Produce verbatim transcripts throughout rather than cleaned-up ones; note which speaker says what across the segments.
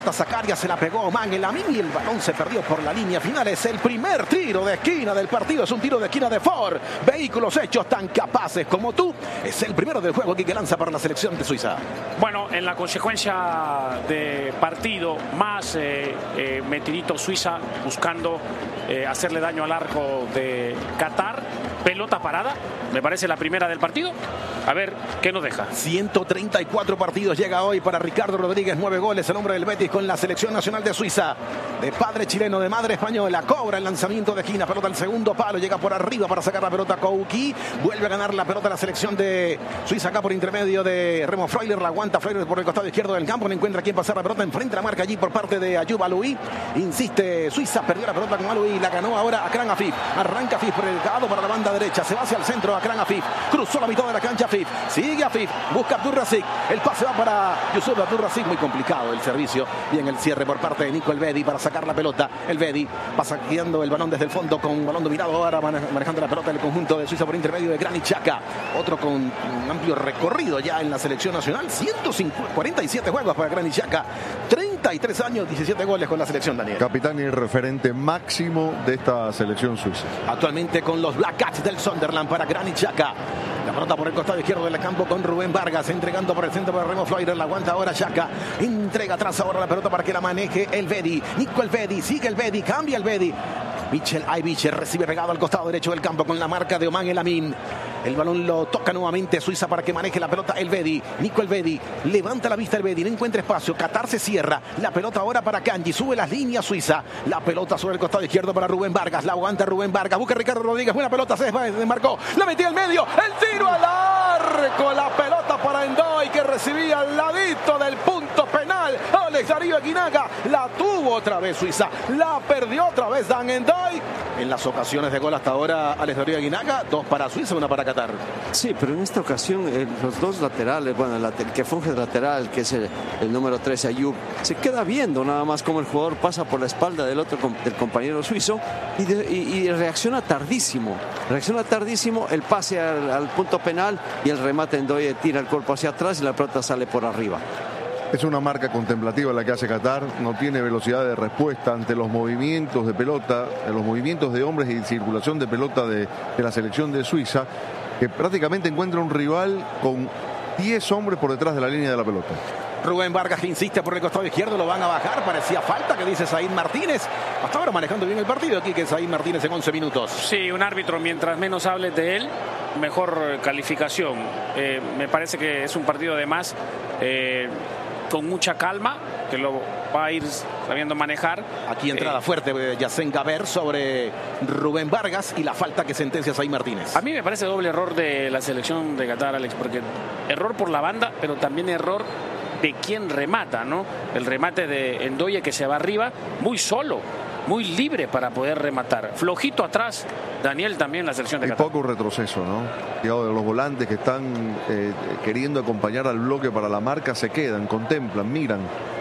Speaker 1: Zacarias se la pegó Oman en la mini y el balón se perdió por la línea final. Es el primer tiro de esquina del partido. Es un tiro de esquina de Ford. Vehículos hechos tan capaces como tú. Es el primero del juego que lanza para la selección de Suiza.
Speaker 2: Bueno, en la consecuencia de partido más eh, eh, metidito Suiza buscando eh, hacerle daño al arco de Qatar. Pelota parada, me parece la primera del partido. A ver, ¿qué nos deja?
Speaker 1: ciento treinta y cuatro partidos llega hoy para Ricardo Rodríguez, nueve goles, el hombre del Betis con la selección nacional de Suiza. De padre chileno, de madre española, cobra el lanzamiento de esquina, pelota al segundo palo, llega por arriba para sacar la pelota Kouki, vuelve a ganar la pelota la selección de Suiza acá por intermedio de Remo Freuler, la aguanta Freuler por el costado izquierdo del campo, no encuentra quien pasar la pelota, enfrente la marca allí por parte de Ayub Aloui, insiste Suiza, perdió la pelota con Aloui, la ganó ahora Akran Afif, arranca Afif por el lado para la banda derecha, se va hacia el centro Akran Afif, cruzó la mitad de la cancha Afif, sigue Afif, busca Abdurrazik, el pase va para Yusuf Abdurrazik, muy complicado el servicio, bien el cierre por parte de Nico Elvedi para sacar la pelota, Elvedi va saqueando el balón desde el fondo con balón dominado ahora manejando la pelota del conjunto de Suiza por intermedio de Granit Xhaka, otro con un amplio recorrido ya en la selección nacional, ciento cuarenta y siete juegos para Granit Xhaka, treinta y tres años, diecisiete goles con la selección, Daniel.
Speaker 3: Capitán y referente máximo de esta selección suiza.
Speaker 1: Actualmente con los Black Cats del Sunderland para Granit Xhaka. La pelota por el costado izquierdo del campo con Rubén Vargas, entregando por el centro para Remo Freuler, la aguanta ahora Xhaka, entrega atrás ahora la pelota para que la maneje Elvedi, Nico Elvedi, sigue Elvedi, cambia Elvedi, Michel Aybiche recibe pegado al costado derecho del campo con la marca de Oman El Amin. El balón lo toca nuevamente Suiza para que maneje la pelota Elvedi. Nico Elvedi levanta la vista Elvedi, no encuentra espacio. Qatar se cierra. La pelota ahora para Kanji. Sube las líneas Suiza. La pelota sobre el costado izquierdo para Rubén Vargas. La aguanta Rubén Vargas. Busca Ricardo Rodríguez. Buena pelota. Se desmarcó. La metió al medio. El tiro al arco. La pelota para Endoy que recibía al ladito del punto penal. Alex Darío Aguinaga. La tuvo otra vez Suiza. La perdió otra vez Dan Endoy. En las ocasiones de gol hasta ahora Alex Darío Aguinaga. Dos para Suiza, una para Qatar.
Speaker 4: Sí, pero en esta ocasión eh, los dos laterales, bueno, el, el que funge de lateral, que es el, el número trece, Ayub, se queda viendo nada más cómo el jugador pasa por la espalda del otro del compañero suizo y, de, y, y reacciona tardísimo. Reacciona tardísimo, el pase al, al punto penal y el remate en Ndoye tira el cuerpo hacia atrás y la pelota sale por arriba.
Speaker 3: Es una marca contemplativa la que hace Qatar, no tiene velocidad de respuesta ante los movimientos de pelota, los movimientos de hombres y circulación de pelota de, de la selección de Suiza, que prácticamente encuentra un rival con diez hombres por detrás de la línea de la pelota.
Speaker 1: Rubén Vargas que insiste por el costado izquierdo, lo van a bajar, parecía falta, que dice Said Martínez. Hasta ahora manejando bien el partido aquí, que Said Martínez en once minutos.
Speaker 2: Sí, un árbitro, mientras menos hables de él, mejor calificación. Eh, me parece que es un partido además eh, con mucha calma, que lo va a ir sabiendo manejar.
Speaker 1: Aquí entrada eh, fuerte de Yacén Gaber sobre Rubén Vargas y la falta que sentencia Said Martínez.
Speaker 2: A mí me parece doble error de la selección de Qatar, Alex, porque error por la banda, pero también error de quien remata, ¿no? El remate de Ndoye que se va arriba, muy solo, muy libre para poder rematar. Flojito atrás, Daniel, también la selección de Qatar.
Speaker 3: Y poco retroceso, ¿no? Digamos, de los volantes que están eh, queriendo acompañar al bloque para la marca, se quedan, contemplan, miran.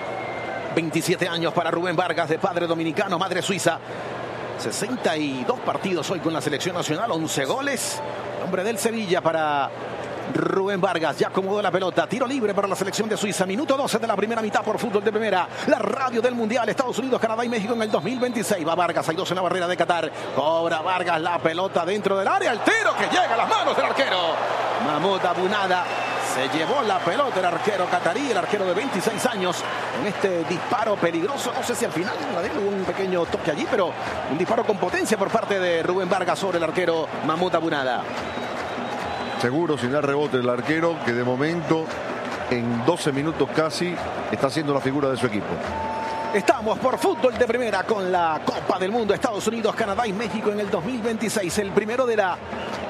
Speaker 1: veintisiete años para Rubén Vargas, de padre dominicano, madre suiza. sesenta y dos partidos hoy con la selección nacional, once goles. Hombre del Sevilla para Rubén Vargas, ya acomodó la pelota, tiro libre para la selección de Suiza, minuto doce de la primera mitad por Fútbol de Primera, la radio del Mundial, Estados Unidos, Canadá y México en el dos mil veintiséis, va Vargas, hay dos en la barrera de Qatar, cobra Vargas la pelota dentro del área, el tiro que llega a las manos del arquero, Mahmoud Abunada, se llevó la pelota el arquero catarí, el arquero de veintiséis años, en este disparo peligroso, no sé si al final hubo un pequeño toque allí, pero un disparo con potencia por parte de Rubén Vargas sobre el arquero Mahmoud Abunada.
Speaker 3: Seguro, sin dar rebote el arquero, que de momento, en doce minutos casi, está haciendo la figura de su equipo.
Speaker 1: Estamos por Fútbol de Primera con la Copa del Mundo, Estados Unidos, Canadá y México en el dos mil veintiséis. El primero de la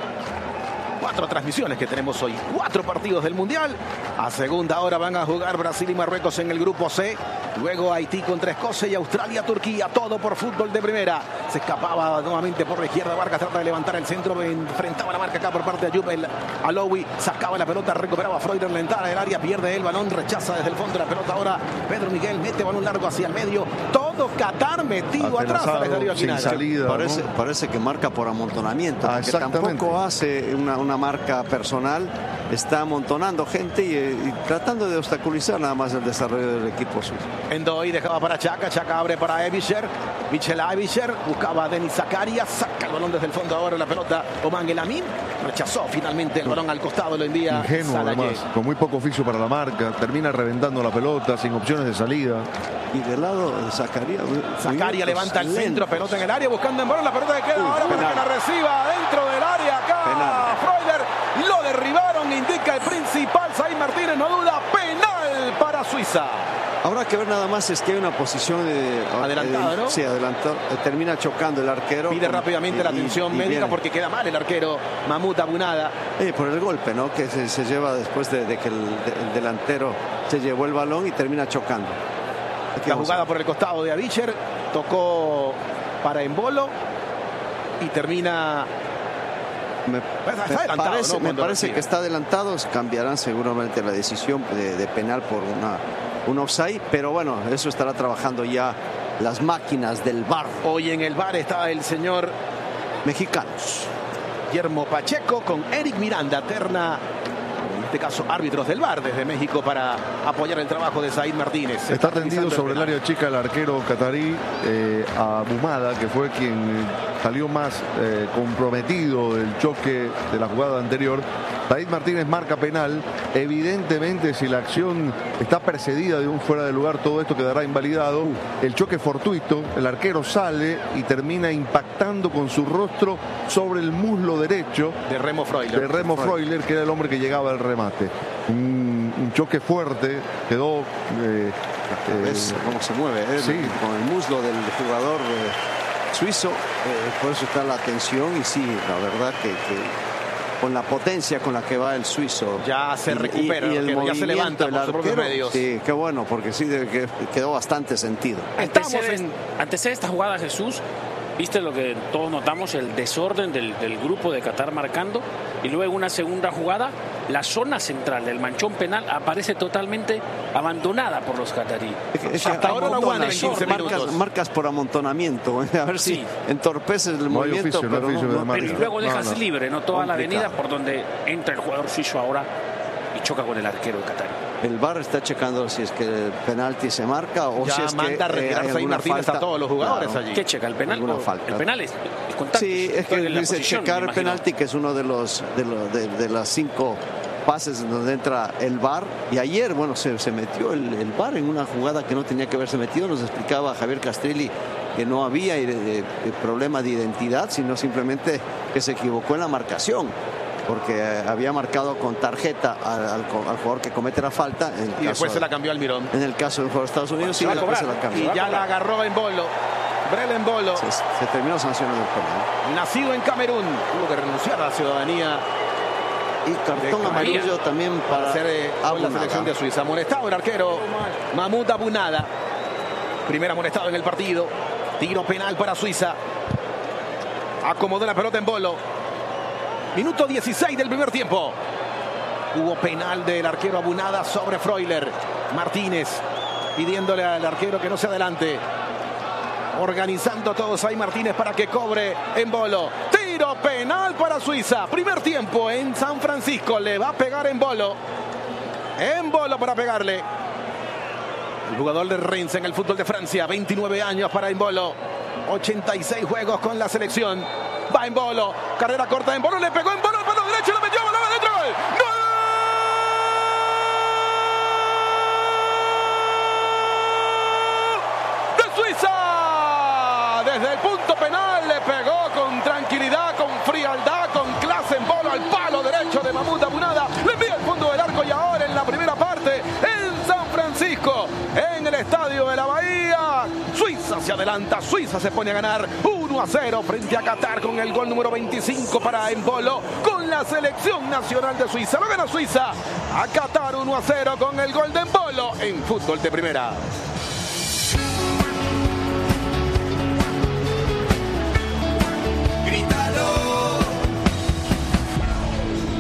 Speaker 1: cuatro transmisiones que tenemos hoy. Cuatro partidos del Mundial. A segunda hora van a jugar Brasil y Marruecos en el grupo C. Luego Haití contra Escocia y Australia, Turquía. Todo por Fútbol de Primera. Se escapaba nuevamente por la izquierda. Vargas trata de levantar el centro. Enfrentaba la marca acá por parte de Ayub Aloui. Sacaba la pelota. Recuperaba Freuler. La entrada del área. Pierde el balón. Rechaza desde el fondo la pelota. Ahora Pedro Miguel mete balón largo hacia el medio. Todo Qatar metido atrás.
Speaker 3: Sin salida,
Speaker 4: parece,
Speaker 3: ¿no?
Speaker 4: parece que marca por amontonamiento.
Speaker 3: Ah,
Speaker 4: porque tampoco hace una, una marca personal. está amontonando gente y, y tratando de obstaculizar nada más el desarrollo del equipo suyo.
Speaker 1: Endoy dejaba para Chaca, Chaca abre para Ebischer, Michel Ebischer, buscaba a Denis Zakaria, saca el balón desde el fondo ahora la pelota, Oman Elamin, rechazó finalmente el balón al costado, lo envía
Speaker 3: ingenuo
Speaker 1: Salayé.
Speaker 3: además, con muy poco oficio para la marca, termina reventando la pelota, sin opciones de salida.
Speaker 4: Y del lado de Zakaria,
Speaker 1: Zakaria levanta el
Speaker 4: lentos.
Speaker 1: centro, pelota en el área, buscando en balón, la pelota que queda
Speaker 4: Uy,
Speaker 1: ahora para
Speaker 4: penal.
Speaker 1: que la reciba dentro del área, acá
Speaker 4: Penal.
Speaker 1: Freuler, lo derribaron, indica el principal, Zaid Martínez, no duda, penal para Suiza.
Speaker 4: Habrá que ver nada más, es que hay una posición de,
Speaker 1: Adelantada,
Speaker 4: eh,
Speaker 1: ¿no?
Speaker 4: Sí, adelantado. Eh, termina chocando el arquero.
Speaker 1: Pide
Speaker 4: con-
Speaker 1: rápidamente
Speaker 4: y-
Speaker 1: la
Speaker 4: y-
Speaker 1: atención
Speaker 4: y
Speaker 1: médica
Speaker 4: viene.
Speaker 1: porque queda mal el arquero Mahmoud Abunada.
Speaker 4: Eh, por el golpe, ¿no? Que se, se lleva después de, de que el, de- el delantero se llevó el balón y termina chocando. Aquí
Speaker 1: La
Speaker 4: vamos
Speaker 1: jugada
Speaker 4: a-
Speaker 1: por el costado de Abicher, tocó para Embolo y termina.
Speaker 4: Me,
Speaker 1: Está
Speaker 4: me
Speaker 1: adelantado,
Speaker 4: parece,
Speaker 1: ¿no?
Speaker 4: me
Speaker 1: Cuando
Speaker 4: parece
Speaker 1: recibe.
Speaker 4: que está adelantado. Cambiarán seguramente la decisión de, de penal por una, un offside, pero bueno, eso estará trabajando ya las máquinas del V A R
Speaker 1: Hoy en el bar está el señor
Speaker 4: mexicanos.
Speaker 1: Guillermo Pacheco con Eric Miranda, terna, en este caso árbitros del V A R desde México para apoyar el trabajo de Zaid Martínez. Se
Speaker 3: Está
Speaker 1: realizando
Speaker 3: tendido sobre el
Speaker 1: penal.
Speaker 3: área chica el arquero catarí eh, a Bumada, que fue quien salió más eh, comprometido del choque de la jugada anterior. Zaid Martínez marca penal. Evidentemente, si la acción está precedida de un fuera de lugar, todo esto quedará invalidado. El choque fortuito, el arquero sale y termina impactando con su rostro sobre el muslo derecho
Speaker 1: De Remo Freuler.
Speaker 3: de Remo Freuler, que era el hombre que llegaba al remate. Un, un choque fuerte, quedó... eh, eh,
Speaker 4: ¿Ves cómo se mueve? eh?
Speaker 3: sí.
Speaker 4: Con el muslo del jugador eh, suizo. eh, por eso está la tensión y sí, la verdad que, que con la potencia con la que va el suizo.
Speaker 1: Ya se
Speaker 4: y-
Speaker 1: recupera,
Speaker 4: y, y
Speaker 1: el
Speaker 4: el
Speaker 1: arquero, ya se
Speaker 4: movimiento
Speaker 1: levanta
Speaker 4: del
Speaker 1: por sus propios
Speaker 4: arquero,
Speaker 1: medios.
Speaker 4: sí, qué bueno, porque sí de- que quedó bastante sentido.
Speaker 1: Estamos
Speaker 2: Antecede,
Speaker 1: en-
Speaker 2: antecede esta jugada, Jesús. Viste lo que todos notamos, el desorden del, del grupo de Qatar marcando. Y luego una segunda jugada, la zona central del manchón penal aparece totalmente abandonada por los qatarí.
Speaker 4: Es que- es que
Speaker 1: Hasta ahora la
Speaker 4: amontonan,
Speaker 1: aguantan quince
Speaker 4: marcas,
Speaker 1: minutos.
Speaker 4: marcas por amontonamiento. A ver si
Speaker 2: Sí.
Speaker 4: entorpeces el
Speaker 3: No hay
Speaker 4: movimiento,
Speaker 3: oficio, no hay
Speaker 4: pero
Speaker 3: oficio de
Speaker 4: no, no
Speaker 3: marca.
Speaker 2: Pero y
Speaker 4: aplica.
Speaker 2: luego
Speaker 3: No,
Speaker 2: dejas
Speaker 3: no.
Speaker 2: libre, ¿no? Toda la
Speaker 4: Complicado.
Speaker 2: avenida por donde entra el jugador suizo ahora y choca con el arquero de Qatar.
Speaker 4: El V A R está checando si es que el penalti se marca o
Speaker 1: Ya
Speaker 4: si es
Speaker 1: manda a
Speaker 4: que eh,
Speaker 1: retirarse
Speaker 4: hay
Speaker 1: ahí
Speaker 4: alguna
Speaker 1: Martínez
Speaker 4: falta.
Speaker 1: a todos los jugadores
Speaker 4: Claro.
Speaker 1: allí.
Speaker 2: ¿Qué checa? ¿El penal?
Speaker 4: Alguna
Speaker 2: O-
Speaker 4: falta.
Speaker 2: El penal es, es contacto.
Speaker 4: Sí, es que
Speaker 2: Estoy en la
Speaker 4: dice
Speaker 2: posición,
Speaker 4: checar
Speaker 2: me
Speaker 4: el
Speaker 2: imagino.
Speaker 4: penalti, que es uno de los de, los- de- de las cinco pases donde entra el V A R. Y ayer, bueno, se, se metió el, el V A R en una jugada que no tenía que haberse metido. Nos explicaba Javier Castrilli que no había eh, eh, problema de identidad, sino simplemente que se equivocó en la marcación. Porque eh, había marcado con tarjeta al, al co- al jugador que comete la falta. En el
Speaker 1: Y
Speaker 4: caso,
Speaker 1: después se la cambió Almirón.
Speaker 4: en el caso del jugador de Estados Unidos, sí,
Speaker 2: Se va a
Speaker 4: después se
Speaker 2: cobrar.
Speaker 4: la cambió.
Speaker 1: Y ya la agarró en Bolo. Brel en Bolo.
Speaker 4: Se, se terminó sancionando el penal.
Speaker 1: Nacido en Camerún. Tuvo que renunciar a la ciudadanía
Speaker 4: Y cartón
Speaker 1: De
Speaker 4: amarillo también
Speaker 1: para
Speaker 4: para
Speaker 1: ser eh, con la
Speaker 4: Abunada.
Speaker 1: selección de Suiza. Amonestado el arquero Mahmoud Abunada. Primer amonestado en el partido. Tiro penal para Suiza. Acomodó la pelota en Bolo. Minuto dieciséis del primer tiempo. Hubo penal del arquero Abunada sobre Freuler. Martínez pidiéndole al arquero que no se adelante. Organizando todo Zaid Martínez para que cobre en Bolo. Tiro penal para Suiza. Primer tiempo en San Francisco. Le va a pegar en Bolo. En Bolo para pegarle. El jugador de Rennes en el fútbol de Francia. veintinueve años para Embolo. ochenta y seis juegos con la selección. Va Embolo. Carrera corta Embolo. Le pegó Embolo. El palo derecho. Lo metió. Balón adentro. ¡Gol! ¡De Suiza! Desde el punto penal le pegó con tranquilidad, con frialdad, con clase Embolo al palo derecho de Mahmoud Abunada. Le envía al fondo del arco y ahora en la primera parte en San Francisco, en el Estadio de la Bahía. Suiza se adelanta, Suiza se pone a ganar uno a cero frente a Qatar con el gol número veinticinco para Embolo con la selección nacional de Suiza. Lo gana Suiza a Qatar uno a cero con el gol de Embolo en fútbol de primera.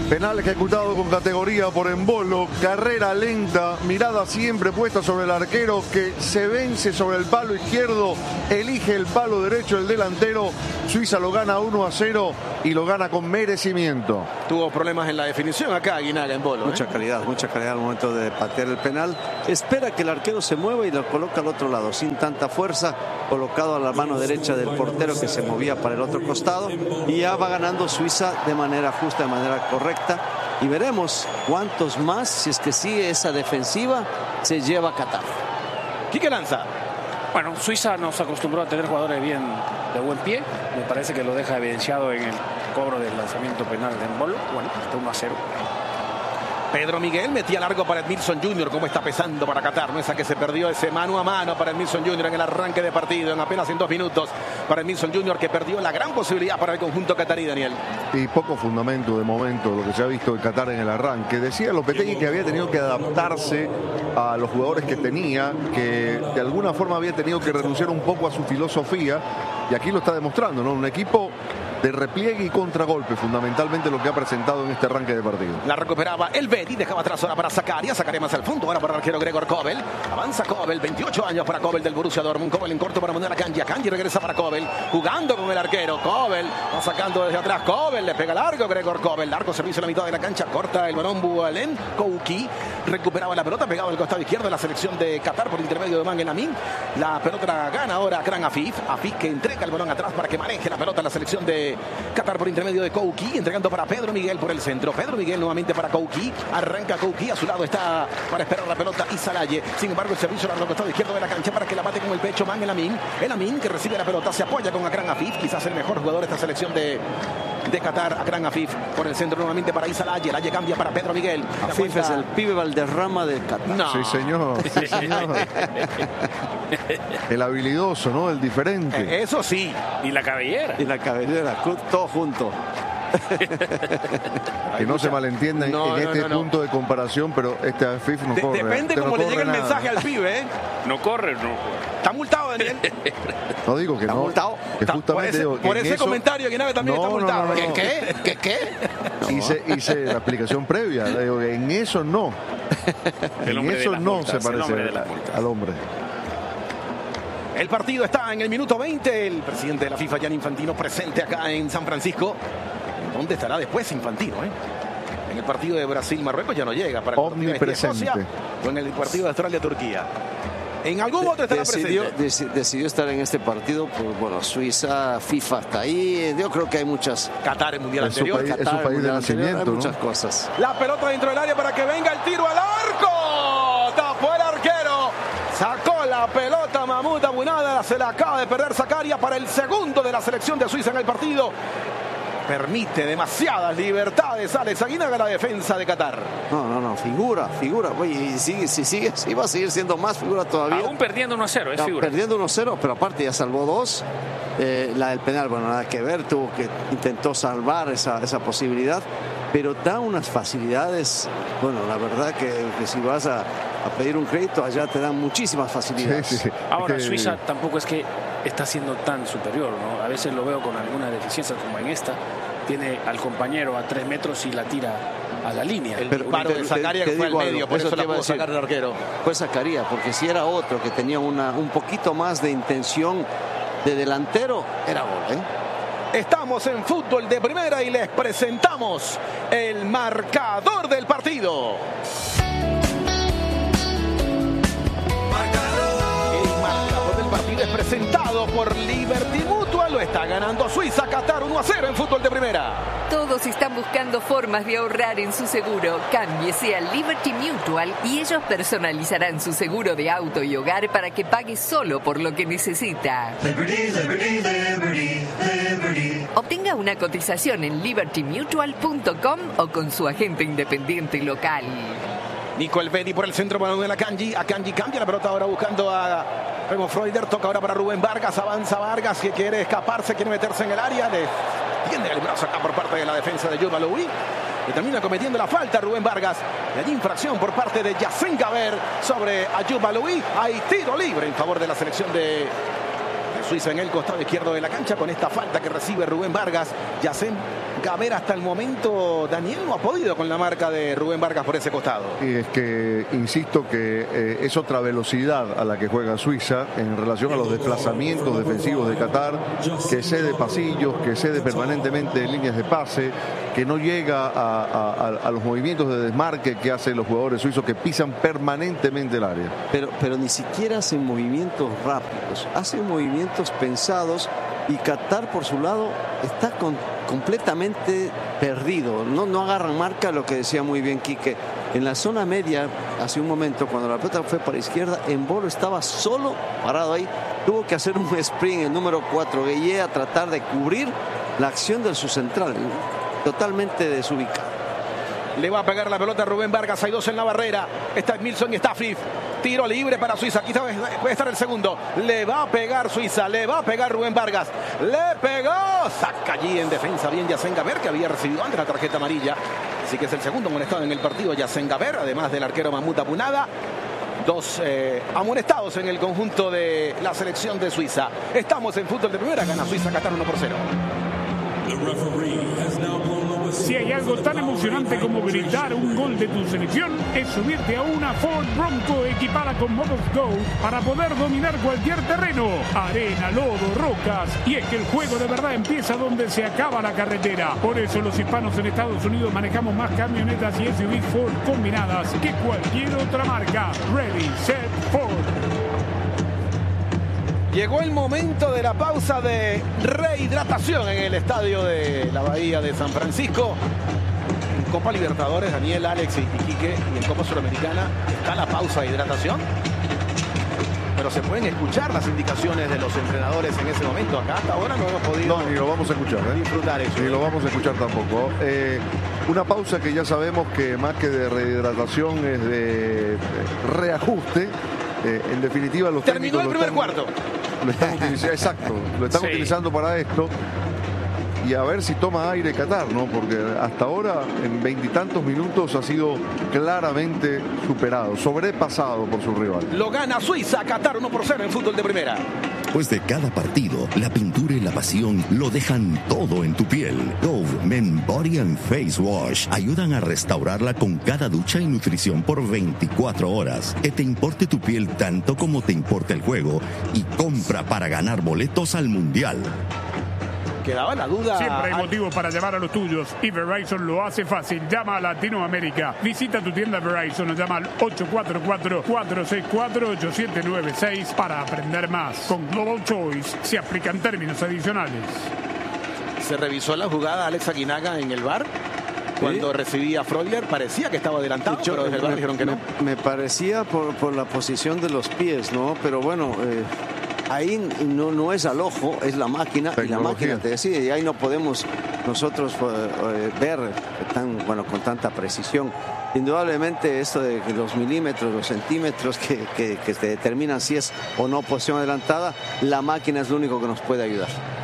Speaker 3: Penal ejecutado con categoría por Embolo, carrera lenta, mirada siempre puesta sobre el arquero que se vence sobre el palo izquierdo, elige el palo derecho el delantero. Suiza lo gana uno a cero y lo gana con merecimiento.
Speaker 1: Tuvo problemas en la definición acá Aguinaga Embolo.
Speaker 4: Mucha
Speaker 1: ¿eh?
Speaker 4: calidad, mucha calidad al momento de patear el penal. Espera que el arquero se mueva y lo coloca al otro lado, sin tanta fuerza, colocado a la mano derecha del portero que se movía para el otro costado, y ya va ganando Suiza de manera justa, de manera correcta. Y veremos cuántos más, si es que sigue esa defensiva, se lleva a Qatar.
Speaker 1: Quique Lanza.
Speaker 2: Bueno, Suiza nos acostumbró a tener jugadores bien de buen pie. Me parece que lo deja evidenciado en el cobro del lanzamiento penal de Embolo. Bueno, está uno a cero.
Speaker 1: Pedro Miguel metía largo para Edmilson junior Cómo está pesando para Qatar, ¿no? Esa que se perdió, ese mano a mano para Edmilson junior en el arranque de partido, en apenas en dos minutos para Edmilson junior que perdió la gran posibilidad para el conjunto catarí, Daniel.
Speaker 3: Y poco fundamento de momento lo que se ha visto en Qatar en el arranque. Decía Lopetegui que había tenido que adaptarse a los jugadores que tenía, que de alguna forma había tenido que renunciar un poco a su filosofía, y aquí lo está demostrando, ¿no? Un equipo de repliegue y contragolpe, fundamentalmente lo que ha presentado en este arranque de partido.
Speaker 1: La recuperaba el Betty, dejaba atrás ahora para Zakaria, Zakaria más al fondo, ahora para el arquero Gregor Kobel. Avanza Kobel, veintiocho años para Kobel del Borussia Dortmund. Kobel en corto para mandar a Kanji, Kanji regresa para Kobel, jugando con el arquero. Kobel va sacando desde atrás, Kobel le pega largo Gregor Kobel, largo servicio a la mitad de la cancha, corta el balón Bualen, Kouki recuperaba la pelota, pegaba al costado izquierdo de la selección de Qatar por intermedio de Mangen Amin. La pelota la gana ahora Akran Afif, Afif que entrega el balón atrás para que maneje la pelota la selección de Qatar por intermedio de Kouki, entregando para Pedro Miguel por el centro. Pedro Miguel nuevamente para Kouki, arranca Kouki, a su lado está para esperar la pelota Isalaye. Sin embargo, el servicio al costado izquierdo de la cancha para que la bate con el pecho Man El Amin. El Amin que recibe la pelota, se apoya con Akran Afif, quizás el mejor jugador de esta selección de, de Qatar. Akran Afif por el centro nuevamente para Isalaye. Laye cambia para Pedro Miguel.
Speaker 4: Afif es el pibe Valderrama de Qatar.
Speaker 1: No.
Speaker 3: Sí, señor. Sí, señor. El habilidoso, ¿no? El diferente.
Speaker 1: Eh, eso sí.
Speaker 2: Y la cabellera.
Speaker 4: Y la cabellera, todo junto.
Speaker 3: Que no se malentiendan
Speaker 1: No,
Speaker 3: en
Speaker 1: no,
Speaker 3: este
Speaker 1: no, no.
Speaker 3: punto de comparación, pero este Afif no
Speaker 1: De-
Speaker 3: corre.
Speaker 1: depende
Speaker 3: este no
Speaker 1: cómo le
Speaker 3: corre
Speaker 1: llegue el
Speaker 3: nada.
Speaker 1: mensaje al pibe, ¿eh?
Speaker 2: No corre, no.
Speaker 1: Está multado, Daniel.
Speaker 3: No digo que
Speaker 4: ¿Está
Speaker 3: no.
Speaker 4: multado?
Speaker 3: Que
Speaker 1: Está-
Speaker 3: justamente
Speaker 1: por ese,
Speaker 3: digo que
Speaker 1: por
Speaker 3: en
Speaker 1: ese
Speaker 3: eso-
Speaker 1: comentario que Nave también
Speaker 3: No,
Speaker 1: está
Speaker 3: no,
Speaker 1: multado.
Speaker 3: no, no.
Speaker 1: ¿Qué,
Speaker 4: ¿Qué? ¿Qué? ¿Qué?
Speaker 3: Hice, hice la explicación previa. Le digo, en eso no.
Speaker 2: El
Speaker 3: En
Speaker 2: hombre de
Speaker 3: eso
Speaker 2: las
Speaker 3: no
Speaker 2: multas,
Speaker 3: se
Speaker 2: el
Speaker 3: parece
Speaker 2: hombre de las multas.
Speaker 3: al hombre.
Speaker 1: El partido está en el minuto veinte. El presidente de la FIFA, Gianni Infantino, presente acá en San Francisco. ¿Dónde estará después Infantino, eh? En el partido de Brasil-Marruecos ya no llega. Para el partido de
Speaker 3: Omnipresente.
Speaker 1: Escocia o en el partido de Australia-Turquía. En algún otro estará
Speaker 4: decidió,
Speaker 1: presente.
Speaker 4: deci- decidió estar en este partido, pues bueno, Suiza, FIFA está ahí. Yo creo que hay muchas.
Speaker 1: Qatar en Mundial
Speaker 3: Es su
Speaker 1: anterior.
Speaker 3: país.
Speaker 4: Qatar,
Speaker 3: país de
Speaker 4: Mundial anterior,
Speaker 3: nacimiento,
Speaker 4: hay
Speaker 3: ¿no?
Speaker 4: muchas cosas.
Speaker 1: La pelota dentro del área para que venga el tiro al arco. Tapó el arquero. Sacó la pelota Mahmoud Abunada. Se la acaba de perder Zakaria para el segundo de la selección de Suiza en el partido. Permite demasiadas libertades Alex Aguinaga, la defensa de Qatar.
Speaker 4: No, no, no, figura, figura. Oye, y sigue, si sigue, si va a seguir siendo más figura todavía.
Speaker 2: Aún perdiendo uno a cero, es
Speaker 4: No,
Speaker 2: figura.
Speaker 4: perdiendo uno cero, pero aparte ya salvó dos. Eh, la del penal, bueno, nada que ver, tuvo que intentó salvar esa, esa posibilidad, pero da unas facilidades. Bueno, la verdad que, que si vas a, a pedir un crédito, allá te dan muchísimas facilidades.
Speaker 3: Sí, sí.
Speaker 2: Ahora,
Speaker 3: Es que-
Speaker 2: Suiza tampoco es que está siendo tan superior, ¿no? A veces lo veo con alguna deficiencia, como en esta. Tiene al compañero a tres metros y la tira a la línea.
Speaker 1: El
Speaker 4: Pero
Speaker 1: disparo
Speaker 4: te-
Speaker 1: de
Speaker 4: te-
Speaker 1: Zakaria
Speaker 4: te
Speaker 1: que fue al
Speaker 4: digo algo,
Speaker 1: medio, por
Speaker 4: eso
Speaker 1: eso
Speaker 4: te
Speaker 1: la
Speaker 4: iba a
Speaker 1: pudo
Speaker 4: decir.
Speaker 1: sacar el arquero.
Speaker 4: Pues sacaría, porque si era otro que tenía una, un poquito más de intención de delantero, era gol, ¿eh?
Speaker 1: Estamos en fútbol de primera y les presentamos el marcador del partido. El marcador del partido es presentado por Liberty Mutual. Lo está ganando Suiza, Qatar uno a cero en fútbol de primera.
Speaker 5: Todos están buscando formas de ahorrar en su seguro. Cámbiese a Liberty Mutual y ellos personalizarán su seguro de auto y hogar para que pague solo por lo que necesita.
Speaker 6: Liberty, liberty, liberty, liberty.
Speaker 5: Obtenga una cotización en liberty mutual punto com o con su agente independiente local.
Speaker 1: Nico Elvedi por el centro, balón de la Kanji. A Kanji cambia la pelota ahora buscando a Remo Freuder. Toca ahora para Rubén Vargas. Avanza Vargas que quiere escaparse, quiere meterse en el área. Le tiende el brazo acá por parte de la defensa de Jules Baloui. Y termina cometiendo la falta Rubén Vargas. Y allí infracción por parte de Yacine Gaber sobre Ayoub Baloui. Hay tiro libre en favor de la selección de, de Suiza en el costado izquierdo de la cancha con esta falta que recibe Rubén Vargas. Yacine Gaber hasta el momento, Daniel, no ha podido con la marca de Rubén Vargas por ese costado.
Speaker 3: Y es que, insisto, que eh, es otra velocidad a la que juega Suiza en relación a los desplazamientos defensivos de Qatar, que cede pasillos, que cede permanentemente líneas de pase, que no llega a, a, a los movimientos de desmarque que hacen los jugadores suizos, que pisan permanentemente el área.
Speaker 4: Pero, pero ni siquiera hacen movimientos rápidos, hacen movimientos pensados, y Qatar por su lado está con, completamente perdido, no, no agarran marca, lo que decía muy bien Quique. En la zona media, hace un momento, cuando la pelota fue para la izquierda, Embolo estaba solo parado ahí, tuvo que hacer un sprint el número cuatro, Gueye, a tratar de cubrir la acción del subcentral, totalmente desubicado.
Speaker 1: Le va a pegar la pelota a Rubén Vargas. Hay dos en la barrera. Está Milson y está Fif. Tiro libre para Suiza. Aquí puede estar el segundo. Le va a pegar Suiza. Le va a pegar Rubén Vargas. Le pegó. Saca allí en defensa bien Yassen Gaber, que había recibido antes la tarjeta amarilla. Así que es el segundo amonestado en el partido Yassen Gaber, además del arquero Mahmoud Abunada. Dos eh, amonestados en el conjunto de la selección de Suiza. Estamos en fútbol de primera. Gana Suiza Qatar uno por cero.
Speaker 7: Si hay algo tan emocionante como gritar un gol de tu selección, es subirte a una Ford Bronco equipada con modos Go para poder dominar cualquier terreno, arena, lodo, rocas. Y es que el juego de verdad empieza donde se acaba la carretera. Por eso los hispanos en Estados Unidos manejamos más camionetas y S U V Ford combinadas que cualquier otra marca. Ready, set, Ford.
Speaker 1: Llegó el momento de la pausa de rehidratación en el estadio de la Bahía de San Francisco. En Copa Libertadores, Daniel, Alex y Quique, y en Copa Suramericana está la pausa de hidratación. Pero se pueden escuchar las indicaciones de los entrenadores en ese momento. Acá hasta ahora no hemos podido
Speaker 3: No, ni lo vamos a escuchar, ¿eh?
Speaker 1: disfrutar eso.
Speaker 3: Ni lo vamos a escuchar tampoco. Eh, una pausa que ya sabemos que más que de rehidratación es de reajuste. Eh, en definitiva, los
Speaker 1: Terminó el primer
Speaker 3: están,
Speaker 1: cuarto.
Speaker 3: Lo están utilizando, exacto, lo están
Speaker 2: Sí.
Speaker 3: utilizando para esto. Y a ver si toma aire Qatar, ¿no? Porque hasta ahora, en veintitantos minutos, ha sido claramente superado, sobrepasado por su rival.
Speaker 1: Lo gana Suiza, Qatar uno por cero en fútbol de primera.
Speaker 8: Después de cada partido, la pintura y la pasión lo dejan todo en tu piel. Dove Men Body and Face Wash ayudan a restaurarla con cada ducha y nutrición por veinticuatro horas. Que te importe tu piel tanto como te importa el juego, y compra para ganar boletos al Mundial.
Speaker 1: Quedaba la duda.
Speaker 7: Siempre hay motivos para llamar a los tuyos, y Verizon lo hace fácil. Llama a Latinoamérica. Visita tu tienda Verizon o llama al ocho cuatro cuatro, cuatro seis cuatro, ocho siete nueve seis para aprender más. Con Global Choice se aplican términos adicionales.
Speaker 1: Se revisó la jugada Alex Aguinaga en el V A R. Cuando recibía a Freuler, parecía que estaba adelantado,
Speaker 4: Yo-
Speaker 1: pero desde el V A R dijeron que no.
Speaker 4: Me, me parecía por, por la posición de los pies, ¿no? Pero bueno, eh, ahí no, no es al ojo, es la máquina, y la
Speaker 3: Tecnología.
Speaker 4: máquina te decide, y ahí no podemos nosotros eh, eh, ver tan, bueno, con tanta precisión. Indudablemente esto de que los milímetros, los centímetros que, que, que te determinan si es o no posición adelantada, la máquina es lo único que nos puede ayudar.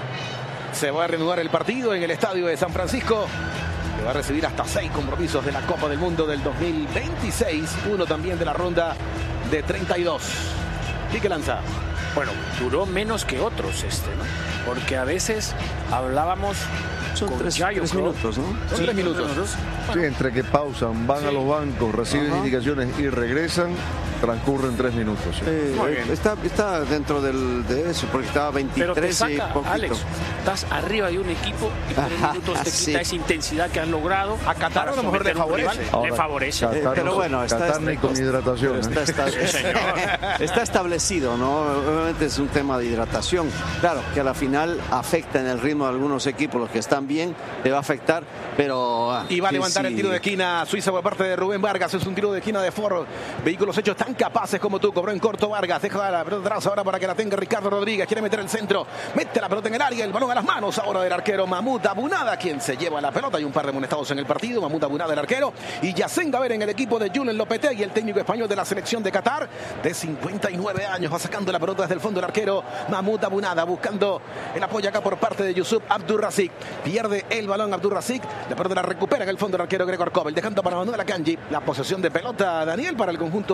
Speaker 1: Se va a reanudar el partido en el estadio de San Francisco. Que va a recibir hasta seis compromisos de la Copa del Mundo del dos mil veintiséis. Uno también de la ronda de treinta y dos. Quique Lanza.
Speaker 2: Bueno, duró menos que otros este, ¿no? Porque a veces hablábamos
Speaker 4: Son
Speaker 2: con
Speaker 4: tres,
Speaker 2: Yayo
Speaker 4: tres
Speaker 2: Kroos.
Speaker 4: minutos, ¿no?
Speaker 1: Son tres minutos.
Speaker 3: Sí, entre que pausan, van
Speaker 2: Sí.
Speaker 3: a los bancos, reciben
Speaker 4: Ajá.
Speaker 3: indicaciones y regresan, transcurren tres minutos. sí.
Speaker 4: Eh,
Speaker 2: Muy bien.
Speaker 4: está, está dentro del, de eso, porque estaba
Speaker 2: Pero te
Speaker 4: veintitrés y
Speaker 2: saca,
Speaker 4: poquito.
Speaker 2: Alex, estás arriba de un equipo y tres
Speaker 4: Ajá,
Speaker 2: minutos te
Speaker 4: sí.
Speaker 2: quita esa intensidad que han logrado.
Speaker 1: A Qatar
Speaker 2: para
Speaker 1: a lo mejor le
Speaker 2: someter a un rival.
Speaker 1: favorece.
Speaker 2: Le
Speaker 3: Ahora,
Speaker 2: favorece.
Speaker 3: Qatar
Speaker 4: Eh, pero
Speaker 3: no-
Speaker 4: bueno, está-
Speaker 3: Qatar ni con hidratación.
Speaker 4: Pero está,
Speaker 3: ¿eh?
Speaker 4: está- está establecido, ¿no? Obviamente es un tema de hidratación. Claro, que a la final afecta en el ritmo de algunos equipos, los que están bien, le va a afectar, pero... ah,
Speaker 1: Y va a
Speaker 4: sí,
Speaker 1: levantar
Speaker 4: sí.
Speaker 1: el tiro de esquina Suiza por parte de Rubén Vargas. Es un tiro de esquina de Ford. Vehículos hechos tan capaces como tú. Cobró en corto Vargas. Deja la pelota atrás ahora para que la tenga Ricardo Rodríguez. Quiere meter el centro. Mete la pelota en el área. El balón a las manos ahora del arquero Mahmoud Abunada, quien se lleva la pelota. Hay un par de amonestados en el partido. Mahmoud Abunada, el arquero. Y Yassen Gaber en el equipo de Julen Lopetegui, el técnico español de la selección de Qatar, de cincuenta y nueve años. Va sacando la pelota desde el fondo el arquero Mahmoud Abunada, buscando el apoyo acá por parte de Yusuf Abdurrazik. Pierde el balón Abdurrazik. La pelota la recupera en el fondo el arquero Gregor Kobel, dejando para Manuel Akanji la posesión de pelota, Daniel, para el conjunto de Suiza.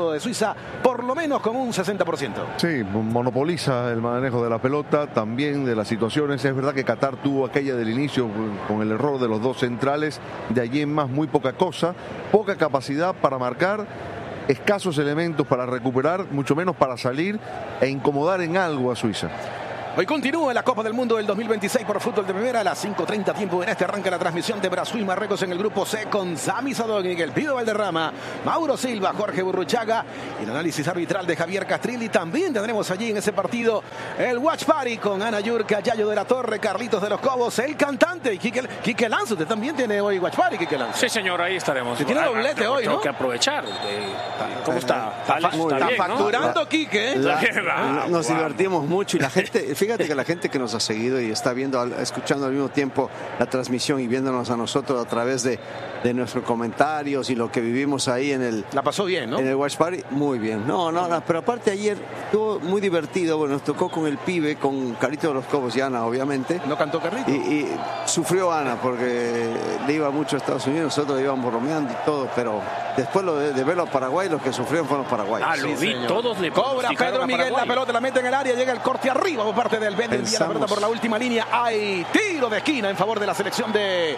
Speaker 1: Suiza por lo menos con un sesenta por ciento.
Speaker 3: Sí, monopoliza el manejo de la pelota, también de las situaciones. Es verdad que Qatar tuvo aquella del inicio con el error de los dos centrales, de allí en más muy poca cosa, poca capacidad para marcar, escasos elementos para recuperar, mucho menos para salir e incomodar en algo a Suiza.
Speaker 1: Hoy continúa la Copa del Mundo del dos mil veintiséis por fútbol de primera a las cinco treinta tiempo en este arranca la transmisión de Brasil Marruecos en el grupo C con Sami Sadogni, el Pido Valderrama, Mauro Silva, Jorge Burruchaga y el análisis arbitral de Javier Castrilli. También tendremos allí en ese partido el Watch Party con Ana Yurka, Yayo de la Torre, Carlitos de los Cobos, el cantante y Quique, Quique Lanz. Usted también tiene hoy Watch Party, Quique Lanz.
Speaker 2: Sí, señor, ahí estaremos.
Speaker 1: Se tiene doblete hoy, ¿no?
Speaker 2: Tengo que aprovechar. ¿Cómo está?
Speaker 1: Está, está, está
Speaker 2: bien,
Speaker 1: facturando,
Speaker 2: ¿no?
Speaker 1: Quique.
Speaker 4: La,
Speaker 2: Ah,
Speaker 4: nos
Speaker 2: wow.
Speaker 4: divertimos mucho y la gente, fíjate que la gente que nos ha seguido y está viendo, escuchando al mismo tiempo la transmisión y viéndonos a nosotros a través de, de nuestros comentarios y lo que vivimos ahí en el,
Speaker 1: la pasó bien, ¿no?
Speaker 4: En el Watch Party, muy bien. No, no, no, pero aparte ayer estuvo muy divertido. Bueno, nos tocó con el pibe, con Carito de los Cobos y Ana, obviamente.
Speaker 1: ¿No cantó Carlito?
Speaker 4: Y, y sufrió Ana porque le iba mucho a Estados Unidos, nosotros le íbamos bromeando y todo, pero después lo de, de verlo a Paraguay, los que sufrieron fueron los paraguayos.
Speaker 2: Ah, lo
Speaker 1: Sí,
Speaker 2: vi,
Speaker 1: señor.
Speaker 2: todos le
Speaker 1: Cobra Pedro
Speaker 2: a
Speaker 1: Miguel,
Speaker 2: Paraguay.
Speaker 1: la pelota la mete en el área, llega el corte arriba por parte del Betis, envía la pelota por la última línea, hay tiro de esquina en favor de la selección de,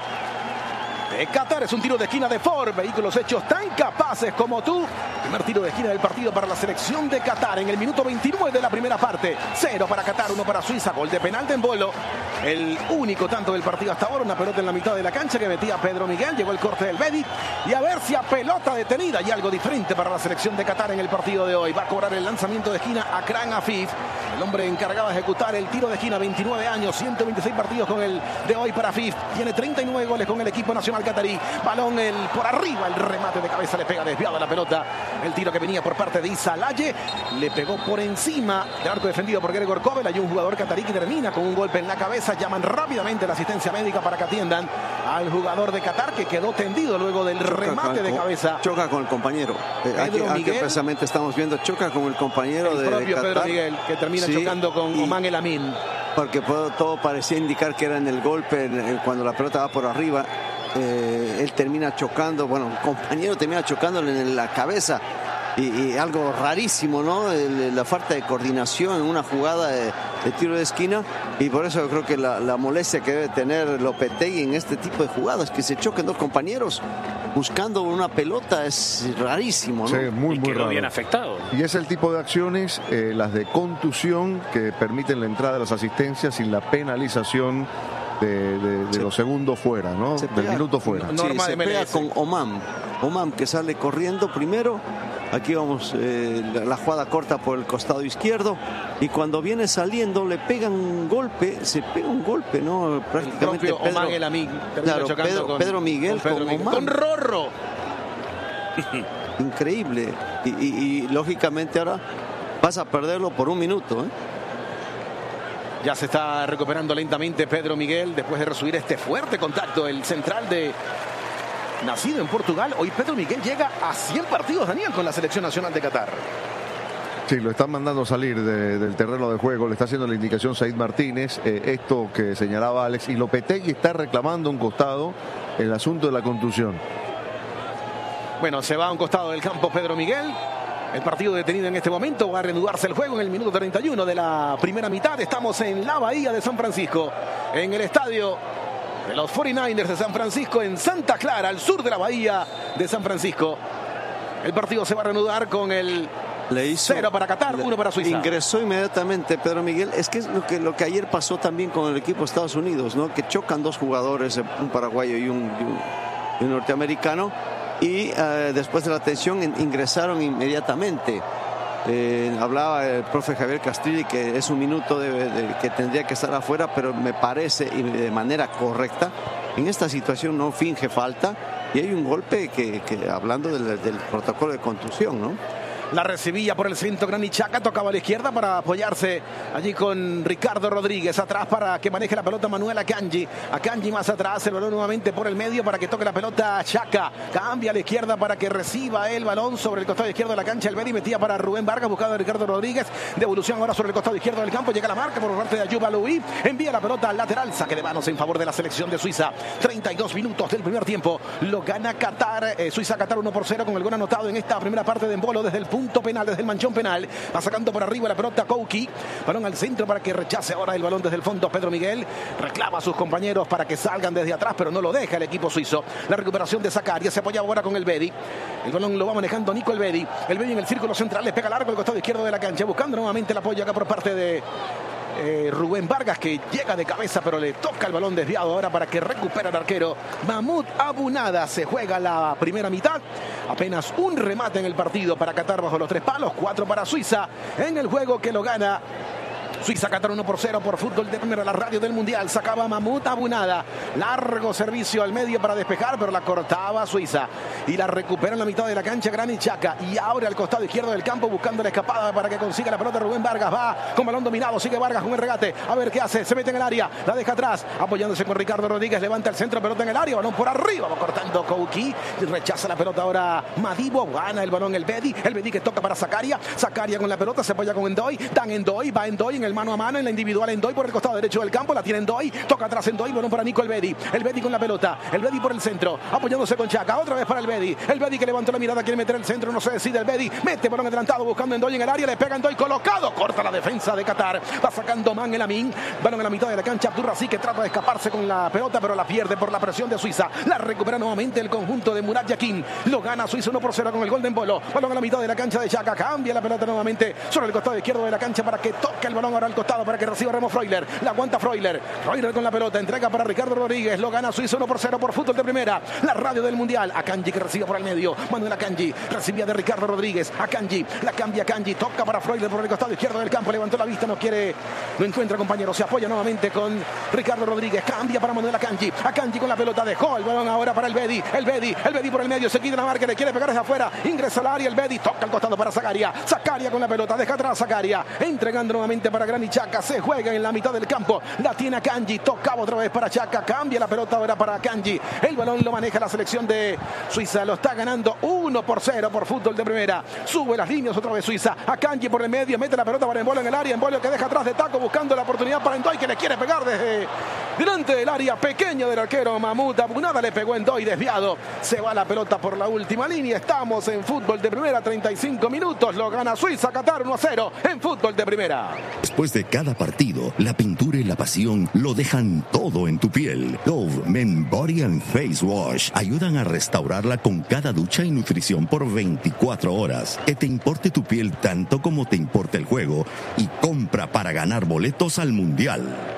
Speaker 1: de Qatar, es un tiro de esquina de Ford, vehículos hechos tan capaces como tú. Primer tiro de esquina del partido para la selección de Qatar en el minuto veintinueve de la primera parte, cero para Qatar, uno para Suiza, gol de penal de Embolo, el único tanto del partido hasta ahora, una pelota en la mitad de la cancha que metía Pedro Miguel, llegó el corte del Betis y a ver si a pelota detenida y algo diferente para la selección de Qatar en el partido de hoy. Va a cobrar el lanzamiento de esquina Akram Afif, el hombre encargado de ejecutar el tiro de esquina, veintinueve años, ciento veintiséis partidos con el de hoy para Afif, tiene treinta y nueve goles con el equipo nacional catarí, balón el, por arriba, el remate de cabeza le pega desviado a la pelota, el tiro que venía por parte de Issa Laye, le pegó por encima del arco defendido por Gregor Kobel, hay un jugador catarí que termina con un golpe en la cabeza, llaman rápidamente la asistencia médica para que atiendan al jugador de Qatar que quedó tendido luego del
Speaker 4: Choca
Speaker 1: remate
Speaker 4: con,
Speaker 1: de cabeza.
Speaker 4: Choca con el compañero. Eh, aquí,
Speaker 1: Pedro
Speaker 4: aquí
Speaker 1: Miguel,
Speaker 4: precisamente estamos viendo, choca con el compañero
Speaker 1: el
Speaker 4: de,
Speaker 1: propio
Speaker 4: de
Speaker 1: Pedro
Speaker 4: Qatar.
Speaker 1: Miguel, que termina
Speaker 4: Sí,
Speaker 1: chocando con
Speaker 4: y-
Speaker 1: Oman El Amin.
Speaker 4: Porque todo, todo parecía indicar que era en el golpe, en el- cuando la pelota va por arriba. Eh, él termina chocando, bueno, un compañero termina chocándole en la cabeza. Y, y algo rarísimo, ¿no? El- la falta de coordinación en una jugada de, de tiro de esquina. Y por eso yo creo que la, la molestia que debe tener Lopetegui en este tipo de jugadas, que se choquen dos compañeros buscando una pelota, es rarísimo, ¿no?
Speaker 3: Sí, muy,
Speaker 2: Y
Speaker 3: muy
Speaker 2: quedó
Speaker 3: raro.
Speaker 2: bien afectado.
Speaker 3: Y es el tipo de acciones, eh, las de contusión, que permiten la entrada de las asistencias sin la penalización de, de- de
Speaker 4: Se-
Speaker 3: los segundos fuera, ¿no?
Speaker 4: Se
Speaker 3: Del
Speaker 4: pega-
Speaker 3: minuto fuera.
Speaker 1: No, Norma
Speaker 4: Sí,
Speaker 1: de
Speaker 4: se pega
Speaker 1: M L S.
Speaker 4: con Oman. Oman que sale corriendo primero. Aquí vamos, eh, la, la jugada corta por el costado izquierdo. Y cuando viene saliendo le pegan un golpe. Se pega un golpe, ¿no?
Speaker 1: El
Speaker 4: Prácticamente
Speaker 1: propio
Speaker 4: Pedro,
Speaker 1: Oman El Amin termina
Speaker 4: Claro,
Speaker 1: chocando
Speaker 4: Pedro-
Speaker 1: con
Speaker 4: Pedro Miguel
Speaker 1: con, Pedro
Speaker 4: con
Speaker 1: Miguel.
Speaker 4: Oman.
Speaker 1: Con Rorro.
Speaker 4: increíble. Y, y- y, lógicamente ahora vas a perderlo por un minuto, ¿eh?
Speaker 1: Ya se está recuperando lentamente Pedro Miguel después de recibir este fuerte contacto. El central de nacido en Portugal. Hoy Pedro Miguel llega a cien partidos, Daniel, con la selección nacional de Qatar.
Speaker 3: Sí, lo están mandando salir de- del terreno de juego, le está haciendo la indicación Said Martínez, eh, esto que señalaba Alex, y Lopetegui está reclamando a un costado el asunto de la contusión.
Speaker 1: Bueno, se va a un costado del campo Pedro Miguel. El partido detenido en este momento, va a reanudarse el juego en el minuto treinta y uno de la primera mitad. Estamos en la Bahía de San Francisco, en el estadio de los cuarenta y nueve ers de San Francisco, en Santa Clara, al sur de la Bahía de San Francisco. El partido se va a reanudar con el
Speaker 4: Le hizo,
Speaker 1: cero para Qatar, uno para Suiza.
Speaker 4: Ingresó inmediatamente Pedro Miguel. Es que es lo que, lo que ayer pasó también con el equipo de Estados Unidos, ¿no? Que chocan dos jugadores, un paraguayo y un, y un, y un norteamericano. Y eh, después de la tensión in- ingresaron inmediatamente. Eh, hablaba el profe Javier Castrilli que es un minuto de, de, que tendría que estar afuera, pero me parece, y de manera correcta, en esta situación no finge falta. Y hay un golpe que, que hablando del, del protocolo de contusión, ¿no?
Speaker 1: La recibía por el centro Granit Xhaka, tocaba a la izquierda para apoyarse allí con Ricardo Rodríguez, atrás para que maneje la pelota Manuel Akanji, Akanji más atrás, el balón nuevamente por el medio para que toque la pelota Xhaka, cambia a la izquierda para que reciba el balón sobre el costado izquierdo de la cancha, el Beri metía para Rubén Vargas, buscado a Ricardo Rodríguez, devolución ahora sobre el costado izquierdo del campo, llega la marca por parte de Ayuba Louis, envía la pelota al lateral, saque de manos en favor de la selección de Suiza, treinta y dos minutos del primer tiempo, lo gana Qatar, eh, Suiza-Qatar uno por cero con el gol anotado en esta primera parte de Embolo desde el punto punto penal, desde el manchón penal. Va sacando por arriba la pelota Kouki. Balón al centro para que rechace ahora el balón desde el fondo Pedro Miguel. Reclama a sus compañeros para que salgan desde atrás, pero no lo deja el equipo suizo. La recuperación de Zakaria, se apoya ahora con el Bedi. El balón lo va manejando Nico el Bedi. El Bedi en el círculo central, le pega largo al costado izquierdo de la cancha, buscando nuevamente el apoyo acá por parte de eh, Rubén Vargas, que llega de cabeza, pero le toca el balón desviado ahora para que recupere el arquero Mahmoud Abunada. Se juega la primera mitad. Apenas un remate en el partido para Qatar bajo los tres palos. Cuatro para Suiza en el juego que lo gana Suiza. Qatar uno por cero por Fútbol de Primera, la radio del Mundial. Sacaba Mahmoud Abunada. Largo servicio al medio para despejar, pero la cortaba Suiza. Y la recupera en la mitad de la cancha Granit Xhaka. Y abre al costado izquierdo del campo buscando la escapada para que consiga la pelota Rubén Vargas. Va con balón dominado. Sigue Vargas con el regate. A ver qué hace. Se mete en el área. La deja atrás. Apoyándose con Ricardo Rodríguez. Levanta el centro. Pelota en el área. Balón por arriba. Va cortando Kouki. Rechaza la pelota ahora Madibo. Gana el balón el Bedi. El Bedi que toca para Zakaria. Zakaria con la pelota. Se apoya con Endoy. Dan Endoy. Va Endoy en el mano a mano, en la individual Endoy por el costado derecho del campo, la tiene Endoy, toca atrás Endoy, balón para Nico el Bedi, el Bedi con la pelota, el Bedi por el centro, apoyándose con Xhaka, otra vez para el Bedi, el Bedi que levantó la mirada, quiere meter el centro, no se decide el Bedi, mete balón adelantado buscando Endoy en el área, le pega Endoy colocado, corta la defensa de Qatar, va sacando Man el Amin, balón en la mitad de la cancha, Abdurrazi que trata de escaparse con la pelota, pero la pierde por la presión de Suiza, la recupera nuevamente el conjunto de Murat Yakin, lo gana Suiza uno por cero con el gol de Embolo, balón en la mitad de la cancha de Xhaka, cambia la pelota nuevamente sobre el costado izquierdo de la cancha para que toque el balón ahora al costado para que reciba Remo Freuler, la aguanta Freuler, Freuler con la pelota, entrega para Ricardo Rodríguez, lo gana Suiza uno por cero por Fútbol de Primera, la radio del Mundial. Akanji que recibe por el medio, Manuel Akanji, recibía de Ricardo Rodríguez, Akanji, la cambia Akanji, toca para Freuler por el costado izquierdo del campo, levantó la vista, no quiere, no encuentra compañero, se apoya nuevamente con Ricardo Rodríguez, cambia para Manuel Akanji, Akanji con la pelota, dejó el balón ahora para el Bedi, el Bedi, el Bedi por el medio, se quita la marca, le quiere pegar desde afuera, ingresa al área, el Bedi, toca al costado para Zakaria, Zakaria con la pelota, deja atrás Zakaria, entregando nuevamente para Granit Xhaka, se juega en la mitad del campo, la tiene Akanji, tocaba otra vez para Xhaka, cambia la pelota ahora para Akanji, el balón lo maneja la selección de Suiza, lo está ganando uno por cero por Fútbol de Primera, sube las líneas otra vez Suiza, Akanji por el medio, mete la pelota para Embolo en el área, Embolo que deja atrás de taco buscando la oportunidad para Endoy que le quiere pegar desde delante del área pequeña del arquero Mahmoud Abunada, le pegó Endoy desviado, se va la pelota por la última línea, estamos en Fútbol de Primera, treinta y cinco minutos, lo gana Suiza, Qatar uno a cero en Fútbol de Primera.
Speaker 8: Después de cada partido, la pintura y la pasión lo dejan todo en tu piel. Dove Men Body and Face Wash ayudan a restaurarla con cada ducha y nutrición por veinticuatro horas. Que te importe tu piel tanto como te importa el juego y compra para ganar boletos al Mundial.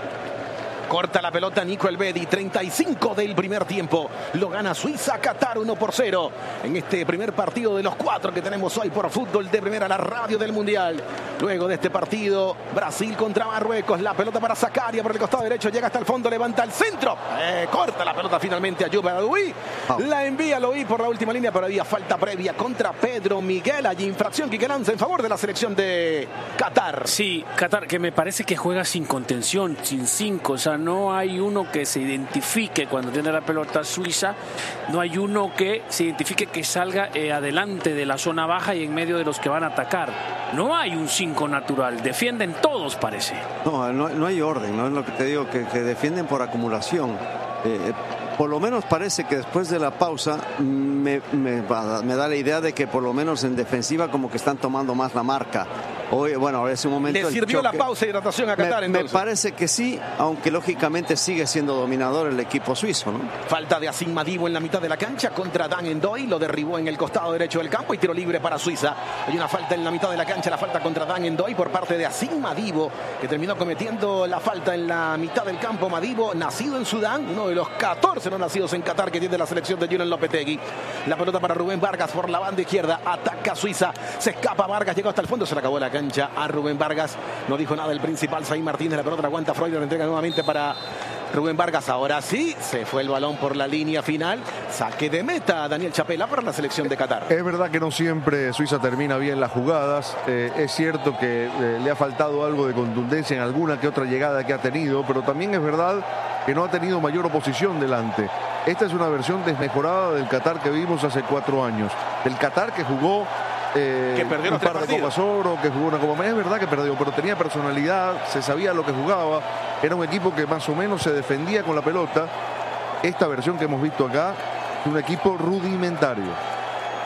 Speaker 1: Corta la pelota Nico el Bedi, treinta y cinco del primer tiempo. Lo gana Suiza, Qatar uno por cero. En este primer partido de los cuatro que tenemos hoy por Fútbol de Primera, la radio del Mundial. Luego de este partido, Brasil contra Marruecos. La pelota para Zakaria por el costado derecho. Llega hasta el fondo, levanta el centro. Eh, corta la pelota finalmente a Ayub Adoui. La envía Loí por la última línea, pero había falta previa contra Pedro Miguel. Allí infracción que lanza en favor de la selección de Qatar.
Speaker 2: Sí, Qatar, que me parece que juega sin contención, sin cinco. O sea, no hay uno que se identifique cuando tiene la pelota Suiza, no hay uno que se identifique que salga eh, adelante de la zona baja y en medio de los que van a atacar. No hay un cinco natural, defienden todos parece.
Speaker 4: No, no, no hay orden, no es lo que te digo, que, que defienden por acumulación. Eh, por lo menos parece que después de la pausa me, me, me da la idea de que por lo menos en defensiva como que están tomando más la marca. Hoy, bueno, en ese momento
Speaker 1: ¿le sirvió la pausa y hidratación a Qatar?
Speaker 4: Me, me parece que sí, aunque lógicamente sigue siendo dominador el equipo suizo, ¿no?
Speaker 1: Falta de Asim Madibo en la mitad de la cancha contra Dan Endoy, lo derribó en el costado derecho del campo y tiro libre para Suiza. Hay una falta en la mitad de la cancha, la falta contra Dan Endoy por parte de Asim Madibo, que terminó cometiendo la falta en la mitad del campo. Madibo, nacido en Sudán, uno de los catorce no nacidos en Qatar que tiene la selección de Julen Lopetegui. La pelota para Rubén Vargas por la banda izquierda, ataca Suiza, se escapa Vargas, llegó hasta el fondo, se le acabó la cancha a Rubén Vargas, no dijo nada el principal Zayn Martínez, la pelota la aguanta Freuler, entrega nuevamente para Rubén Vargas, ahora sí, se fue el balón por la línea final, saque de meta Daniel Chapela para la selección de Qatar.
Speaker 3: Es verdad que no siempre Suiza termina bien las jugadas, eh, es cierto que eh, le ha faltado algo de contundencia en alguna que otra llegada que ha tenido, pero también es verdad que no ha tenido mayor oposición delante. Esta es una versión desmejorada del Qatar que vimos hace cuatro años, del Qatar que jugó Eh,
Speaker 1: que perdió
Speaker 3: un par de Copas Oro, que jugó una Copa América. Es verdad que perdió, pero tenía personalidad, se sabía lo que jugaba, era un equipo que más o menos se defendía con la pelota. Esta versión que hemos visto acá es un equipo rudimentario.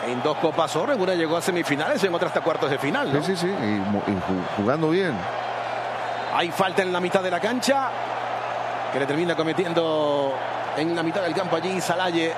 Speaker 1: en dos Copas Oro, en una llegó a semifinales y en otra hasta cuartos de final, ¿no?
Speaker 3: Sí, sí, sí, y, y jugando bien.
Speaker 1: Hay falta en la mitad de la cancha, que le termina cometiendo en la mitad del campo allí Salaye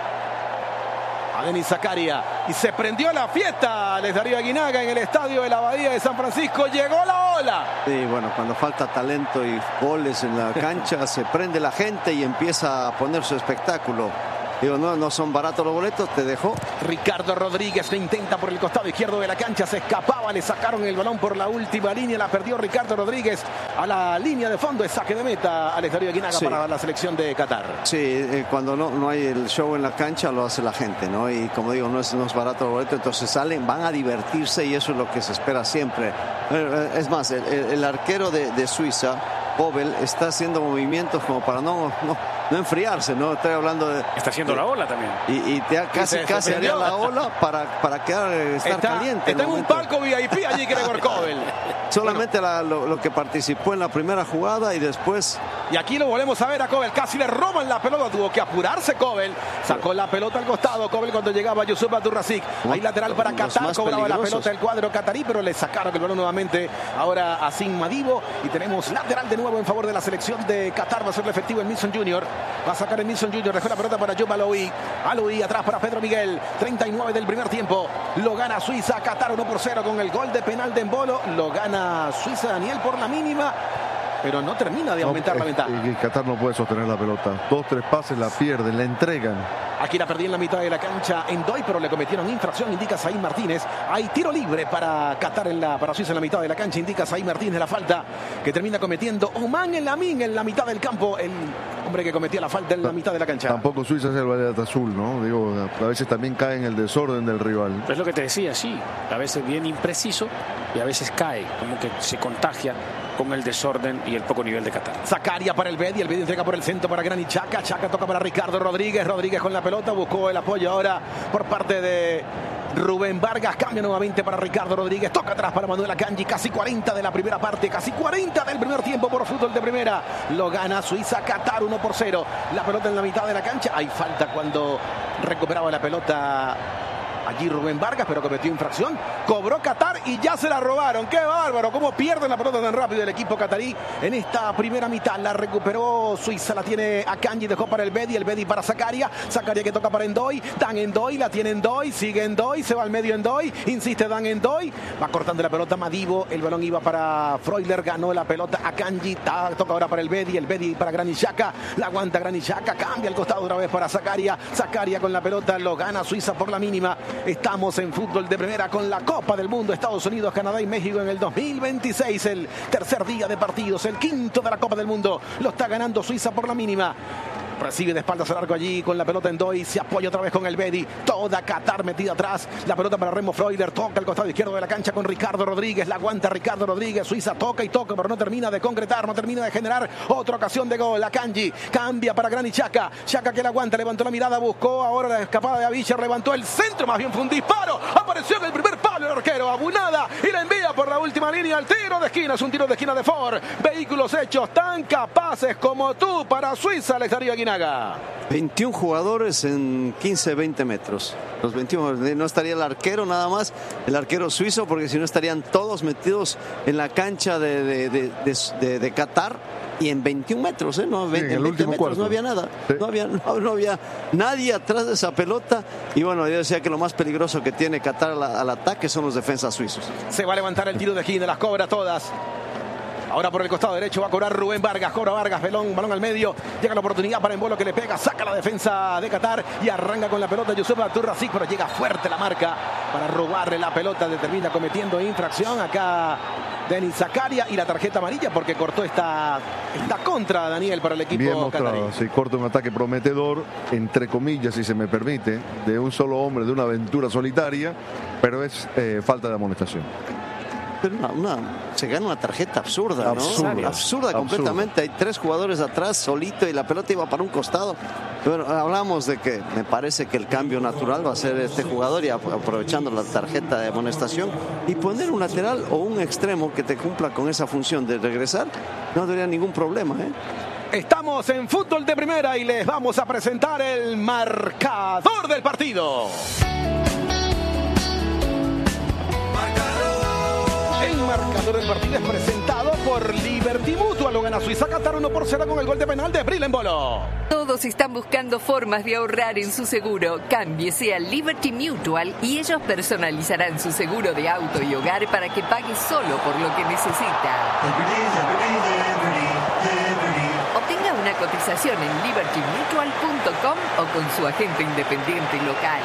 Speaker 1: a Denis Zakaria. Y se prendió la fiesta, Alex Darío Aguinaga, en el estadio de la Abadía de San Francisco. Llegó la ola.
Speaker 4: Sí, bueno, cuando falta talento y goles en la cancha, se prende la gente y empieza a poner su espectáculo. Digo, no, no son baratos los boletos, te dejó.
Speaker 1: Ricardo Rodríguez lo intenta por el costado izquierdo de la cancha, se escapaba, le sacaron el balón por la última línea, la perdió Ricardo Rodríguez a la línea de fondo, es saque de meta, Alex Darío Aguinaga, sí, para la selección de Qatar.
Speaker 4: Sí, eh, cuando no, no hay el show en la cancha lo hace la gente, ¿no? Y como digo, no es, no es barato el boleto, entonces salen, van a divertirse y eso es lo que se espera siempre. Eh, es más, el, el arquero de, de Suiza, Pobel, está haciendo movimientos como para no, no, no enfriarse, ¿no? Estoy hablando de...
Speaker 2: Está haciendo
Speaker 4: de,
Speaker 2: la ola también.
Speaker 4: Y, y te, casi,
Speaker 1: se,
Speaker 4: casi
Speaker 1: se
Speaker 4: haría la ola para, para quedar, estar
Speaker 1: está,
Speaker 4: caliente.
Speaker 1: Está en un palco V I P allí, Gregor Kobel.
Speaker 4: Solamente bueno. la, lo, lo que participó en la primera jugada y después...
Speaker 1: Y aquí lo volvemos a ver a Kobel, casi le roban la pelota, tuvo que apurarse Kobel, sacó la pelota al costado, Kobel cuando llegaba Yusuf Abdurrazik, ahí lateral para Qatar, cobraba la pelota el cuadro catarí, pero le sacaron el balón nuevamente ahora a Sim Madibo, y tenemos lateral de nuevo en favor de la selección de Qatar, va a ser efectivo el Milson Junior, va a sacar el Milson Junior, dejó la pelota para Job Aloui, Aloui atrás para Pedro Miguel, treinta y nueve del primer tiempo, lo gana Suiza, Qatar uno por cero con el gol de penal de Embolo, lo gana Suiza, Daniel, por la mínima, pero no termina de aumentar no, la ventaja.
Speaker 3: Y Qatar no puede sostener la pelota. Dos, tres pases, la pierden, la entregan.
Speaker 1: Aquí la perdí en la mitad de la cancha en Doy, pero le cometieron infracción, indica Saín Martínez. Hay tiro libre para Qatar, en la, para Suiza en la mitad de la cancha, indica Saín Martínez la falta que termina cometiendo Oman El Amin en la mitad del campo. El hombre que cometía la falta en la mitad de la cancha.
Speaker 3: Tampoco Suiza es el Valladolid azul, ¿no? Digo, a veces también cae en el desorden del rival.
Speaker 2: Es lo que te decía, sí. A veces bien impreciso y a veces cae, como que se contagia con el desorden y el poco nivel de Qatar.
Speaker 1: Zakaria para el Bedi, el Bedi entrega por el centro para Granit Xhaka, Xhaka toca para Ricardo Rodríguez, Rodríguez con la pelota, buscó el apoyo ahora por parte de Rubén Vargas, cambia nuevamente para Ricardo Rodríguez, toca atrás para Manuel Akanji, casi cuarenta de la primera parte, casi cuarenta del primer tiempo por fútbol de primera, lo gana Suiza, Qatar uno por cero, la pelota en la mitad de la cancha, hay falta cuando recuperaba la pelota allí Rubén Vargas, pero cometió infracción, cobró Qatar y ya se la robaron. ¡Qué bárbaro! Cómo pierden la pelota tan rápido el equipo catarí en esta primera mitad. La recuperó Suiza, la tiene Akanji, dejó para el Bedi, el Bedi para Zakaria, Zakaria que toca para Endoy, Dan Endoy, la tiene Endoy, sigue Endoy, se va al medio Endoy, insiste Dan Endoy, va cortando la pelota Madibo, el balón iba para Freuler, ganó la pelota Akanji, toca ahora para el Bedi, el Bedi para Granit Xhaka, la aguanta Granit Xhaka, cambia el costado otra vez para Zakaria, Zakaria con la pelota, lo gana Suiza por la mínima. Estamos en fútbol de primera con la Copa del Mundo, Estados Unidos, Canadá y México en el dos mil veintiséis, el tercer día de partidos, el quinto de la Copa del Mundo, lo está ganando Suiza por la mínima. Recibe de espaldas al arco allí con la pelota en Doy, se apoya otra vez con el Bedi, toda Qatar metida atrás, la pelota para Remo Freuler, toca el costado izquierdo de la cancha con Ricardo Rodríguez, la aguanta Ricardo Rodríguez, Suiza toca y toca, pero no termina de concretar, no termina de generar otra ocasión de gol. Akanji cambia para Granit Xhaka, Xhaka que la aguanta, levantó la mirada, buscó ahora la escapada de Avisher, levantó el centro, más bien fue un disparo, apareció en el primer palo el arquero, Abunada, y la envía por la última línea, el tiro de esquina, es un tiro de esquina de Ford, vehículos hechos tan capaces como tú para Suiza, Alex Darío Aguinaga.
Speaker 4: veintiún jugadores en quince, veinte metros. Los veintiuno, no estaría el arquero nada más, el arquero suizo, porque si no estarían todos metidos en la cancha de, de, de, de, de, de Qatar y en veintiún metros, ¿eh? No,
Speaker 3: sí, en el
Speaker 4: veinte
Speaker 3: último
Speaker 4: metros,
Speaker 3: cuarto.
Speaker 4: No había nada, sí. no, había, no, no había nadie atrás de esa pelota. Y bueno, yo decía que lo más peligroso que tiene Qatar al, al ataque son los defensas suizos.
Speaker 1: Se va a levantar el tiro de esquina, las cobra todas. Ahora por el costado derecho va a cobrar Rubén Vargas, cobra Vargas, balón, balón al medio, llega la oportunidad para Embolo que le pega, saca la defensa de Qatar y arranca con la pelota Yusuf Abdurrazik, pero llega fuerte la marca para robarle la pelota, termina cometiendo infracción acá Denis Zakaria y la tarjeta amarilla porque cortó esta, esta contra, Daniel, para el equipo
Speaker 3: bien mostrado,
Speaker 1: catarí.
Speaker 3: sí, corta un ataque prometedor, entre comillas, si se me permite, de un solo hombre, de una aventura solitaria, pero es eh, falta de amonestación.
Speaker 4: Pero una, una, se gana una tarjeta absurda, ¿no?
Speaker 3: Absurda,
Speaker 4: absurda, absurda completamente. Hay tres jugadores atrás, solito, y la pelota iba para un costado. Bueno, hablamos de que me parece que el cambio natural va a ser este jugador y aprovechando la tarjeta de amonestación y poner un lateral o un extremo que te cumpla con esa función de regresar, no habría ningún problema, ¿eh?
Speaker 1: Estamos en fútbol de primera y les vamos a presentar el marcador del partido. marcador del partido es presentado por Liberty Mutual. Lo gana Suiza Qatar uno por cero con el gol de penal de Bril Embolo.
Speaker 5: Todos están buscando formas de ahorrar en su seguro. Cámbiese a Liberty Mutual y ellos personalizarán su seguro de auto y hogar para que pague solo por lo que necesita. Obtenga una cotización en liberty mutual punto com o con su agente independiente local.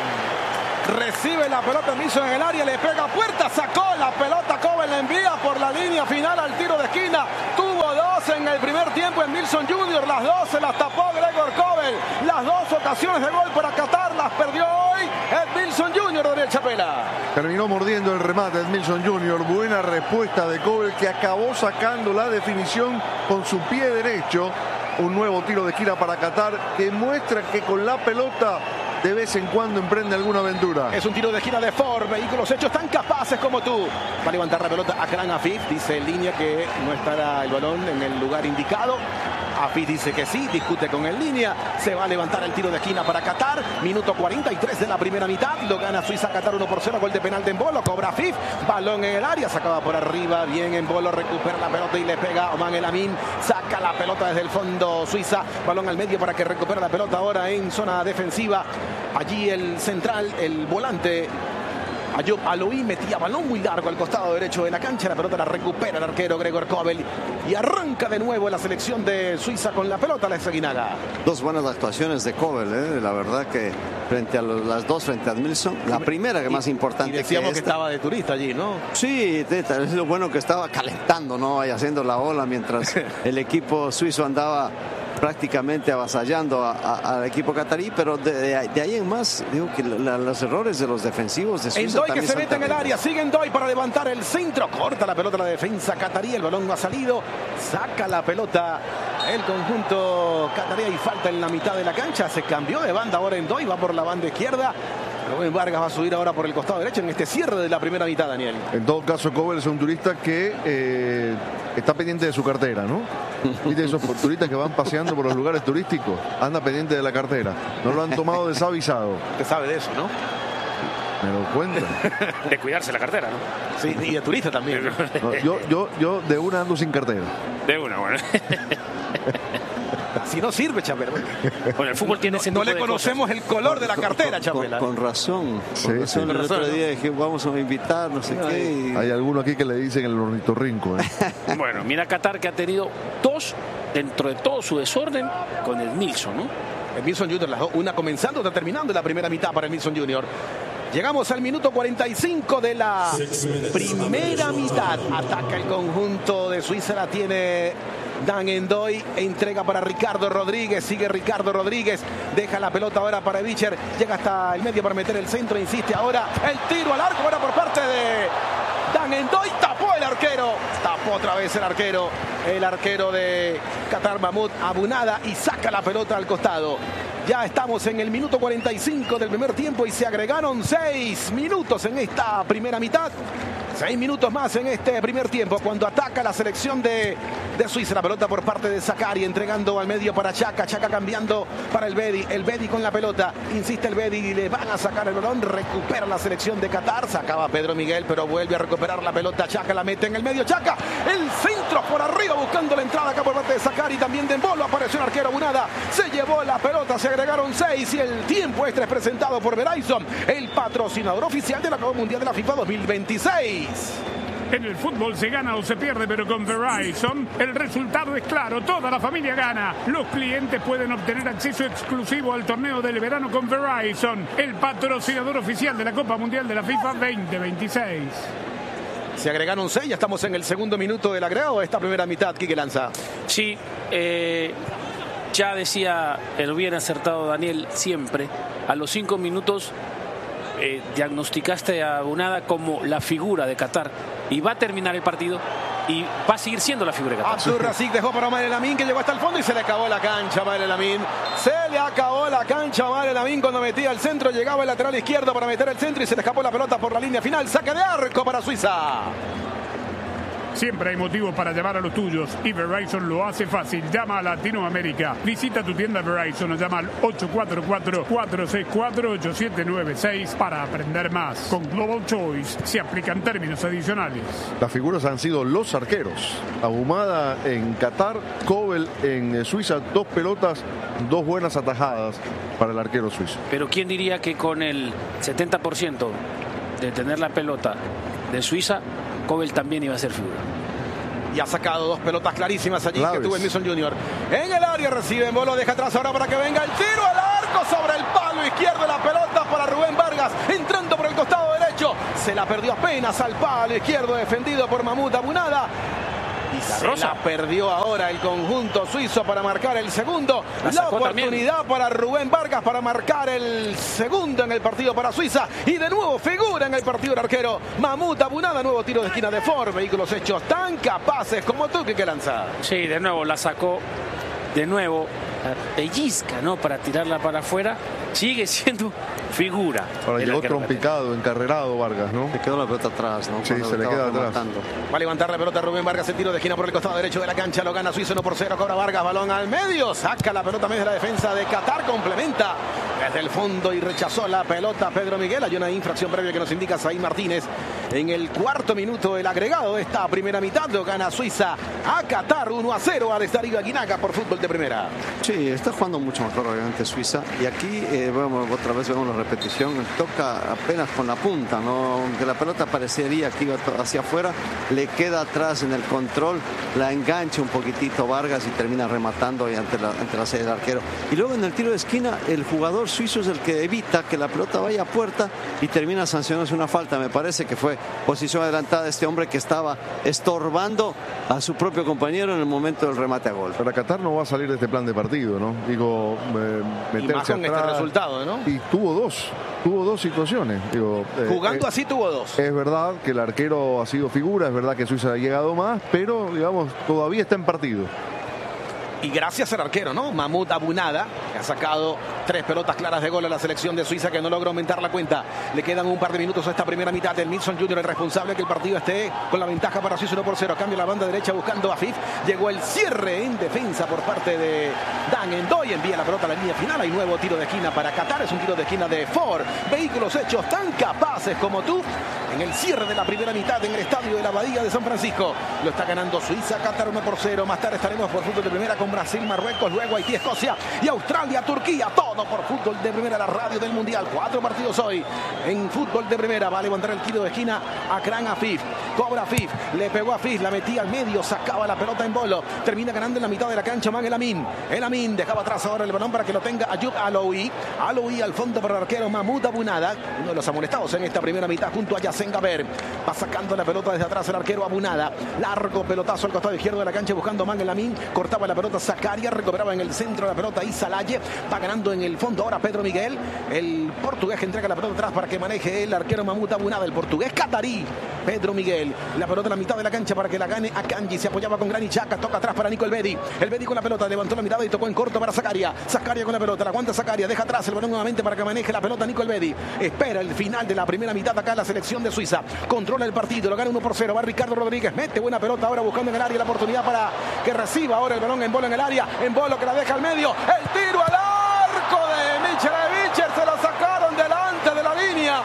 Speaker 1: Recibe la pelota Milson en el área, le pega a puerta, sacó la pelota, Cobel la envía por la línea final al tiro de esquina. Tuvo dos en el primer tiempo en Milson junior, las dos se las tapó Gregor Cobel. Las dos ocasiones de gol para Qatar las perdió hoy Edmilson junior, Daniel Chapela.
Speaker 3: Terminó mordiendo el remate Edmilson junior, buena respuesta de Cobel que acabó sacando la definición con su pie derecho. Un nuevo tiro de esquina para Qatar que muestra que con la pelota de vez en cuando emprende alguna aventura.
Speaker 1: Es un tiro de esquina de Ford, vehículos hechos tan capaces como tú. Va a levantar la pelota Akram Afif, dice en línea que no estará el balón en el lugar indicado. Afif dice que sí, discute con el línea. Se va a levantar el tiro de esquina para Qatar. Minuto cuarenta y tres de la primera mitad. Lo gana Suiza Qatar uno por cero. Gol de penal de Embolo. Cobra Afif. Balón en el área. Sacaba por arriba. Bien Embolo. Recupera la pelota y le pega a Oman El Amin. Saca la pelota desde el fondo Suiza. Balón al medio para que recupere la pelota ahora en zona defensiva. Allí el central, el volante Ayub Aloui metía balón muy largo al costado derecho de la cancha. La pelota la recupera el arquero Gregor Cobel y arranca de nuevo la selección de Suiza con la pelota la Seguinaga.
Speaker 4: Dos buenas actuaciones de Cobel, ¿eh? La verdad que frente a los, las dos frente a Edmilson, la primera que
Speaker 1: y,
Speaker 4: más importante.
Speaker 1: Y decíamos que,
Speaker 4: que
Speaker 1: estaba de turista allí, ¿no?
Speaker 4: Sí, es lo bueno que estaba calentando, ¿no? Y haciendo la ola mientras el equipo suizo andaba prácticamente avasallando a, a, al equipo catarí, pero de, de, de ahí en más digo que la, los errores de los defensivos de Suiza
Speaker 1: Endoy que se mete en el área, sigue Endoy para levantar el centro, corta la pelota la defensa catarí, el balón no ha salido, saca la pelota el conjunto catarí y falta en la mitad de la cancha, se cambió de banda ahora Endoy, va por la banda izquierda. Rubén Vargas va a subir ahora por el costado derecho en este cierre de la primera mitad, Daniel.
Speaker 3: En todo caso, Cobel es un turista que eh, está pendiente de su cartera, ¿no? ¿Viste esos turistas que van paseando por los lugares turísticos? Anda pendiente de la cartera. No lo han tomado desavisado.
Speaker 1: Usted sabe de eso, ¿no?
Speaker 3: Me lo cuentan.
Speaker 2: De cuidarse la cartera, ¿no?
Speaker 1: Sí, y de turista también.
Speaker 3: No, yo, yo, yo de una ando sin cartera.
Speaker 2: De una, bueno.
Speaker 1: Si no sirve, Chapela.
Speaker 2: Bueno, el fútbol tiene ese
Speaker 1: No,
Speaker 2: tipo
Speaker 1: no le
Speaker 2: de
Speaker 1: conocemos
Speaker 2: cosas.
Speaker 1: el color de la cartera, Chapela.
Speaker 4: Con, con razón.
Speaker 3: Sí,
Speaker 4: con razón.
Speaker 3: sí.
Speaker 4: El otro
Speaker 1: razón,
Speaker 4: día
Speaker 1: ¿no?
Speaker 4: dije, vamos a invitar, no sé
Speaker 1: No,
Speaker 4: qué. y-
Speaker 3: Hay alguno aquí que le dicen el ornitorrinco, ¿eh?
Speaker 2: Bueno, mira Qatar que ha tenido dos dentro de todo su desorden con el Milson, ¿no?
Speaker 1: Edmilson junior, las dos, una comenzando, otra terminando la primera mitad para Edmilson junior. Llegamos al minuto cuarenta y cinco de la primera mitad. Ataca el conjunto de Suiza, la tiene Dan Endoy, entrega para Ricardo Rodríguez, sigue Ricardo Rodríguez, deja la pelota ahora para Bicher, llega hasta el medio para meter el centro, insiste ahora el tiro al arco ahora por parte de Dan Endoy, tapó el arquero, tapó otra vez el arquero, el arquero de Qatar Mahmoud Abunada y saca la pelota al costado. Ya estamos en el minuto cuarenta y cinco del primer tiempo y se agregaron seis minutos en esta primera mitad. Seis minutos más en este primer tiempo cuando ataca la selección de, de Suiza. La pelota por parte de Zakari entregando al medio para Chaka. Chaka cambiando para el Bedi. El Bedi con la pelota. Insiste el Bedi y le van a sacar el balón. Recupera la selección de Qatar. Sacaba Pedro Miguel pero vuelve a recuperar la pelota. Chaka la mete en el medio. Chaka. El centro por arriba buscando la entrada acá por parte de Zakari. También de Embolo. Apareció el arquero Bunada. Se llevó la pelota. Se agregaron seis y el tiempo extra es presentado por Verizon, el patrocinador oficial de la Copa Mundial de la FIFA dos mil veintiséis.
Speaker 7: En el fútbol se gana o se pierde, pero con Verizon el resultado es claro, toda la familia gana. Los clientes pueden obtener acceso exclusivo al torneo del verano con Verizon, el patrocinador oficial de la Copa Mundial de la FIFA veinte veintiséis.
Speaker 1: Se agregaron seis, ya estamos en el segundo minuto del agregado de esta primera mitad. Quique Lanza.
Speaker 2: Sí, eh, ya decía el bien acertado Daniel siempre, a los cinco minutos eh, diagnosticaste a Bunada como la figura de Qatar y va a terminar el partido y va a seguir siendo la figura de Qatar.
Speaker 1: Abdur Razik dejó para Omar El Amin que llegó hasta el fondo y se le acabó la cancha a Omar El Amin. Se le acabó la cancha a Omar El Amin cuando metía el centro, llegaba el lateral izquierdo para meter el centro y se le escapó la pelota por la línea final. Saque de arco para Suiza.
Speaker 7: Siempre hay motivos para llamar a los tuyos y Verizon lo hace fácil. Llama a Latinoamérica. Visita tu tienda Verizon o llama al ocho cuatro cuatro, cuatro seis cuatro, ocho siete nueve seis para aprender más. Con Global Choice se aplican términos adicionales.
Speaker 3: Las figuras han sido los arqueros. Ahumada en Qatar, Kobel en Suiza, dos pelotas, dos buenas atajadas para el arquero suizo.
Speaker 2: Pero ¿quién diría que con el setenta por ciento de tener la pelota de Suiza, Kobel también iba a ser figura?
Speaker 1: Y ha sacado dos pelotas clarísimas allí
Speaker 3: Claves.
Speaker 1: que tuvo el Mason junior En el área recibe en lo deja atrás ahora para que venga el tiro al arco sobre el palo izquierdo. La pelota para Rubén Vargas, entrando por el costado derecho. Se la perdió apenas al palo izquierdo, defendido por Mahmoud Abunada. Y se
Speaker 2: Rosa.
Speaker 1: la perdió ahora el conjunto suizo para marcar el segundo.
Speaker 2: La
Speaker 1: La,
Speaker 2: sacó
Speaker 1: oportunidad
Speaker 2: también.
Speaker 1: para Rubén Vargas para marcar el segundo en el partido para Suiza. Y de nuevo figura en el partido el arquero Mahmoud Abunada. Nuevo tiro de esquina de Ford. Vehículos hechos tan capaces como tú que lanza.
Speaker 2: Sí, de nuevo la sacó. De nuevo, la pellizca, ¿no? Para tirarla para afuera. Sigue siendo figura.
Speaker 3: Ahora
Speaker 2: el
Speaker 3: llegó
Speaker 2: arquero
Speaker 3: trompicado, encarrerado Vargas, ¿no?
Speaker 4: Le quedó la pelota atrás, ¿no?
Speaker 3: Sí,
Speaker 4: Cuando
Speaker 3: se le
Speaker 4: estaba
Speaker 3: queda atrás.
Speaker 4: rematando.
Speaker 1: Va a levantar la pelota Rubén Vargas, el tiro de esquina por el costado derecho de la cancha, lo gana Suiza uno por cero, cobra Vargas, balón al medio, saca la pelota medio de la defensa de Qatar, complementa desde el fondo y rechazó la pelota Pedro Miguel. Hay una infracción previa que nos indica Saín Martínez. En el cuarto minuto el agregado de esta primera mitad lo gana Suiza a Qatar uno a cero al Estadio Aguinaga por fútbol de primera.
Speaker 4: Sí, está jugando mucho mejor obviamente Suiza. Y aquí eh, vemos, otra vez vemos la repetición. Toca apenas con la punta, ¿no? Aunque la pelota parecería que iba hacia afuera, le queda atrás en el control, la engancha un poquitito Vargas y termina rematando y ante la, ante la serie del arquero. Y luego en el tiro de esquina, el jugador suizo es el que evita que la pelota vaya a puerta y termina sancionándose una falta. Me parece que fue posición adelantada de este hombre que estaba estorbando a su propio compañero en el momento del remate a gol.
Speaker 3: Pero Qatar no va a salir de este plan de partido, ¿no? Digo, eh,
Speaker 1: Y más
Speaker 3: meterse
Speaker 1: con
Speaker 3: atrás.
Speaker 1: este resultado, ¿no?
Speaker 3: Y tuvo dos, tuvo dos situaciones. Digo, eh,
Speaker 1: Jugando
Speaker 3: eh,
Speaker 1: así tuvo dos.
Speaker 3: Es verdad que el arquero ha sido figura, es verdad que Suiza ha llegado más, pero digamos, todavía está en partido.
Speaker 1: Y gracias al arquero, ¿no? Mahmoud Abunada, que ha sacado tres pelotas claras de gol a la selección de Suiza, que no logra aumentar la cuenta. Le quedan un par de minutos a esta primera mitad. El Mason junior, el responsable que el partido esté con la ventaja para Suiza uno por cero. Cambia la banda derecha buscando a Fif. Llegó el cierre en defensa por parte de Dan Endoy. Envía la pelota a la línea final. Hay nuevo tiro de esquina para Qatar. Es un tiro de esquina de Ford. Vehículos hechos tan capaces como tú. En el cierre de la primera mitad en el estadio de la Abadía de San Francisco. Lo está ganando Suiza, Qatar uno por cero. Más tarde estaremos por fútbol de primera con Brasil, Marruecos, luego Haití, Escocia y Australia, Turquía. Todo por fútbol de primera, la radio del Mundial. Cuatro partidos hoy en fútbol de primera. Va a levantar el tiro de esquina Akran Afif. Cobra Afif, le pegó a Afif, la metía al medio, sacaba la pelota en bolo. Termina ganando en la mitad de la cancha Man El Amin. El Amin dejaba atrás ahora el balón para que lo tenga Ayub Aloui. Aloui al fondo para el arquero Mahmoud Abunada, uno de los amonestados en esta primera mitad junto a Yassen Gaber. Va sacando la pelota desde atrás el arquero Abunada. Largo pelotazo al costado izquierdo de la cancha buscando Man El Amin. Cortaba la pelota Zakaria, recobraba en el centro la pelota Isalaye. Va ganando en el fondo ahora Pedro Miguel. El portugués que entrega la pelota atrás para que maneje el arquero Mahmoud Abunada. El portugués catarí Pedro Miguel. La pelota en la mitad de la cancha para que la gane Akanji. Se apoyaba con Granit Xhaka. Toca atrás para Nico Elvedi. Elvedi con la pelota. Levantó la mirada y tocó en corto para Zakaria. Zakaria con la pelota. La aguanta Zakaria. Deja atrás el balón nuevamente para que maneje la pelota Nico Elvedi. Espera el final de la primera mitad acá la selección de Suiza. Controla el partido. Lo gana uno por cero. Va Ricardo Rodríguez. Mete buena pelota ahora buscando en el área la oportunidad para que reciba ahora el balón en bola en el área. En bolo que la deja al medio. El tiro al arco de Michelevicher. Se lo sacaron delante de la línea.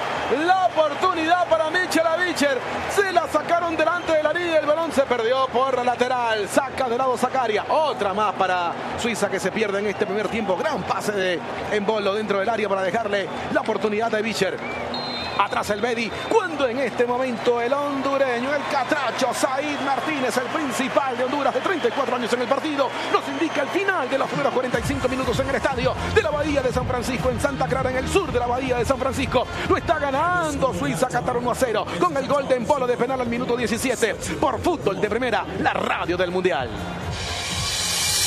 Speaker 1: La oportunidad para Michelevicher. Se la sacaron delante de la línea. El balón se perdió por la lateral. Saca de lado Zakaria. Otra más para Suiza que se pierde en este primer tiempo. Gran pase de Embolo dentro del área para dejarle la oportunidad de Vicher. Atrás el Bedi, cuando en este momento el hondureño, el catracho Saíd Martínez, el principal de Honduras de treinta y cuatro años en el partido, nos indica el final de los primeros cuarenta y cinco minutos en el estadio de la Bahía de San Francisco, en Santa Clara, en el sur de la Bahía de San Francisco. Lo está ganando Suiza, Qatar uno a cero, con el gol de Embolo de penal al minuto diecisiete, por fútbol de primera, la radio del Mundial.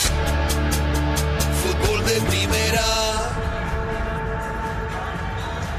Speaker 9: Fútbol de primera.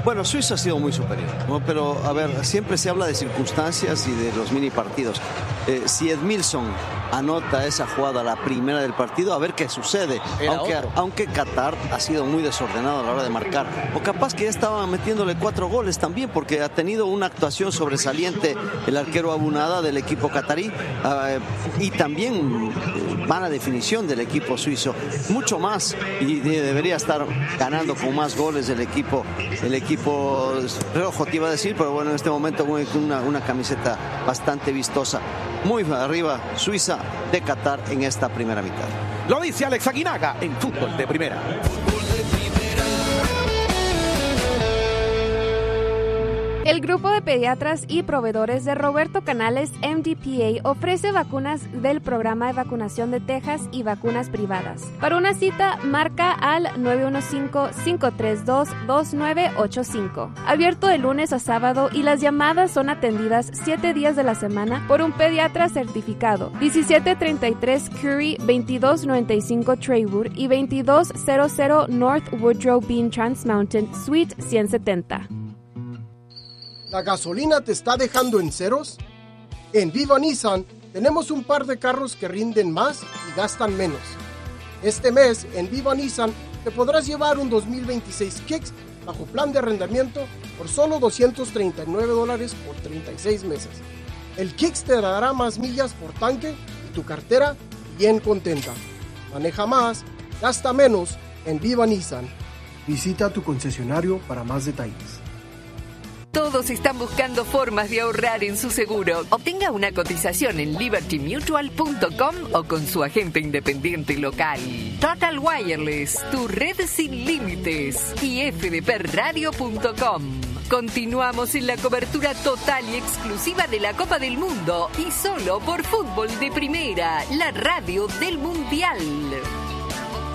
Speaker 4: Bueno, Suiza ha sido muy superior, ¿no? Pero, a ver, siempre se habla de circunstancias y de los mini partidos. Eh, si Edmilson anota esa jugada, la primera del partido, a ver qué sucede. Aunque, aunque Qatar ha sido muy desordenado a la hora de marcar. O capaz que ya estaba metiéndole cuatro goles también, porque ha tenido una actuación sobresaliente el arquero Abunada del equipo qatarí. Eh, y también mala definición del equipo suizo. Mucho más. Y de, debería estar ganando con más goles el equipo, el equipo rojo, te iba a decir, pero bueno, en este momento una, una camiseta bastante vistosa. Muy arriba Suiza de Qatar en esta primera mitad.
Speaker 1: Lo dice Alex Aguinaga en Fútbol de Primera.
Speaker 10: El grupo de pediatras y proveedores de Roberto Canales M D P A ofrece vacunas del programa de vacunación de Texas y vacunas privadas. Para una cita, marca al nueve uno cinco, cinco tres dos, dos nueve ocho cinco. Abierto de lunes a sábado y las llamadas son atendidas siete días de la semana por un pediatra certificado. diecisiete treinta y tres Curry, veintidós noventa y cinco Traywood y veintidós cero cero North Woodrow Bean Trans Mountain, Suite ciento setenta.
Speaker 11: ¿La gasolina te está dejando en ceros? En Viva Nissan tenemos un par de carros que rinden más y gastan menos. Este mes en Viva Nissan te podrás llevar un dos mil veintiséis Kicks bajo plan de arrendamiento por solo doscientos treinta y nueve dólares por treinta y seis meses. El Kicks te dará más millas por tanque y tu cartera bien contenta. Maneja más, gasta menos en Viva Nissan. Visita tu concesionario para más detalles.
Speaker 5: Todos están buscando formas de ahorrar en su seguro. Obtenga una cotización en liberty mutual punto com o con su agente independiente local. Total Wireless, tu red sin límites. Y f d p radio punto com. Continuamos en la cobertura total y exclusiva de la Copa del Mundo y solo por Fútbol de Primera, la radio del Mundial.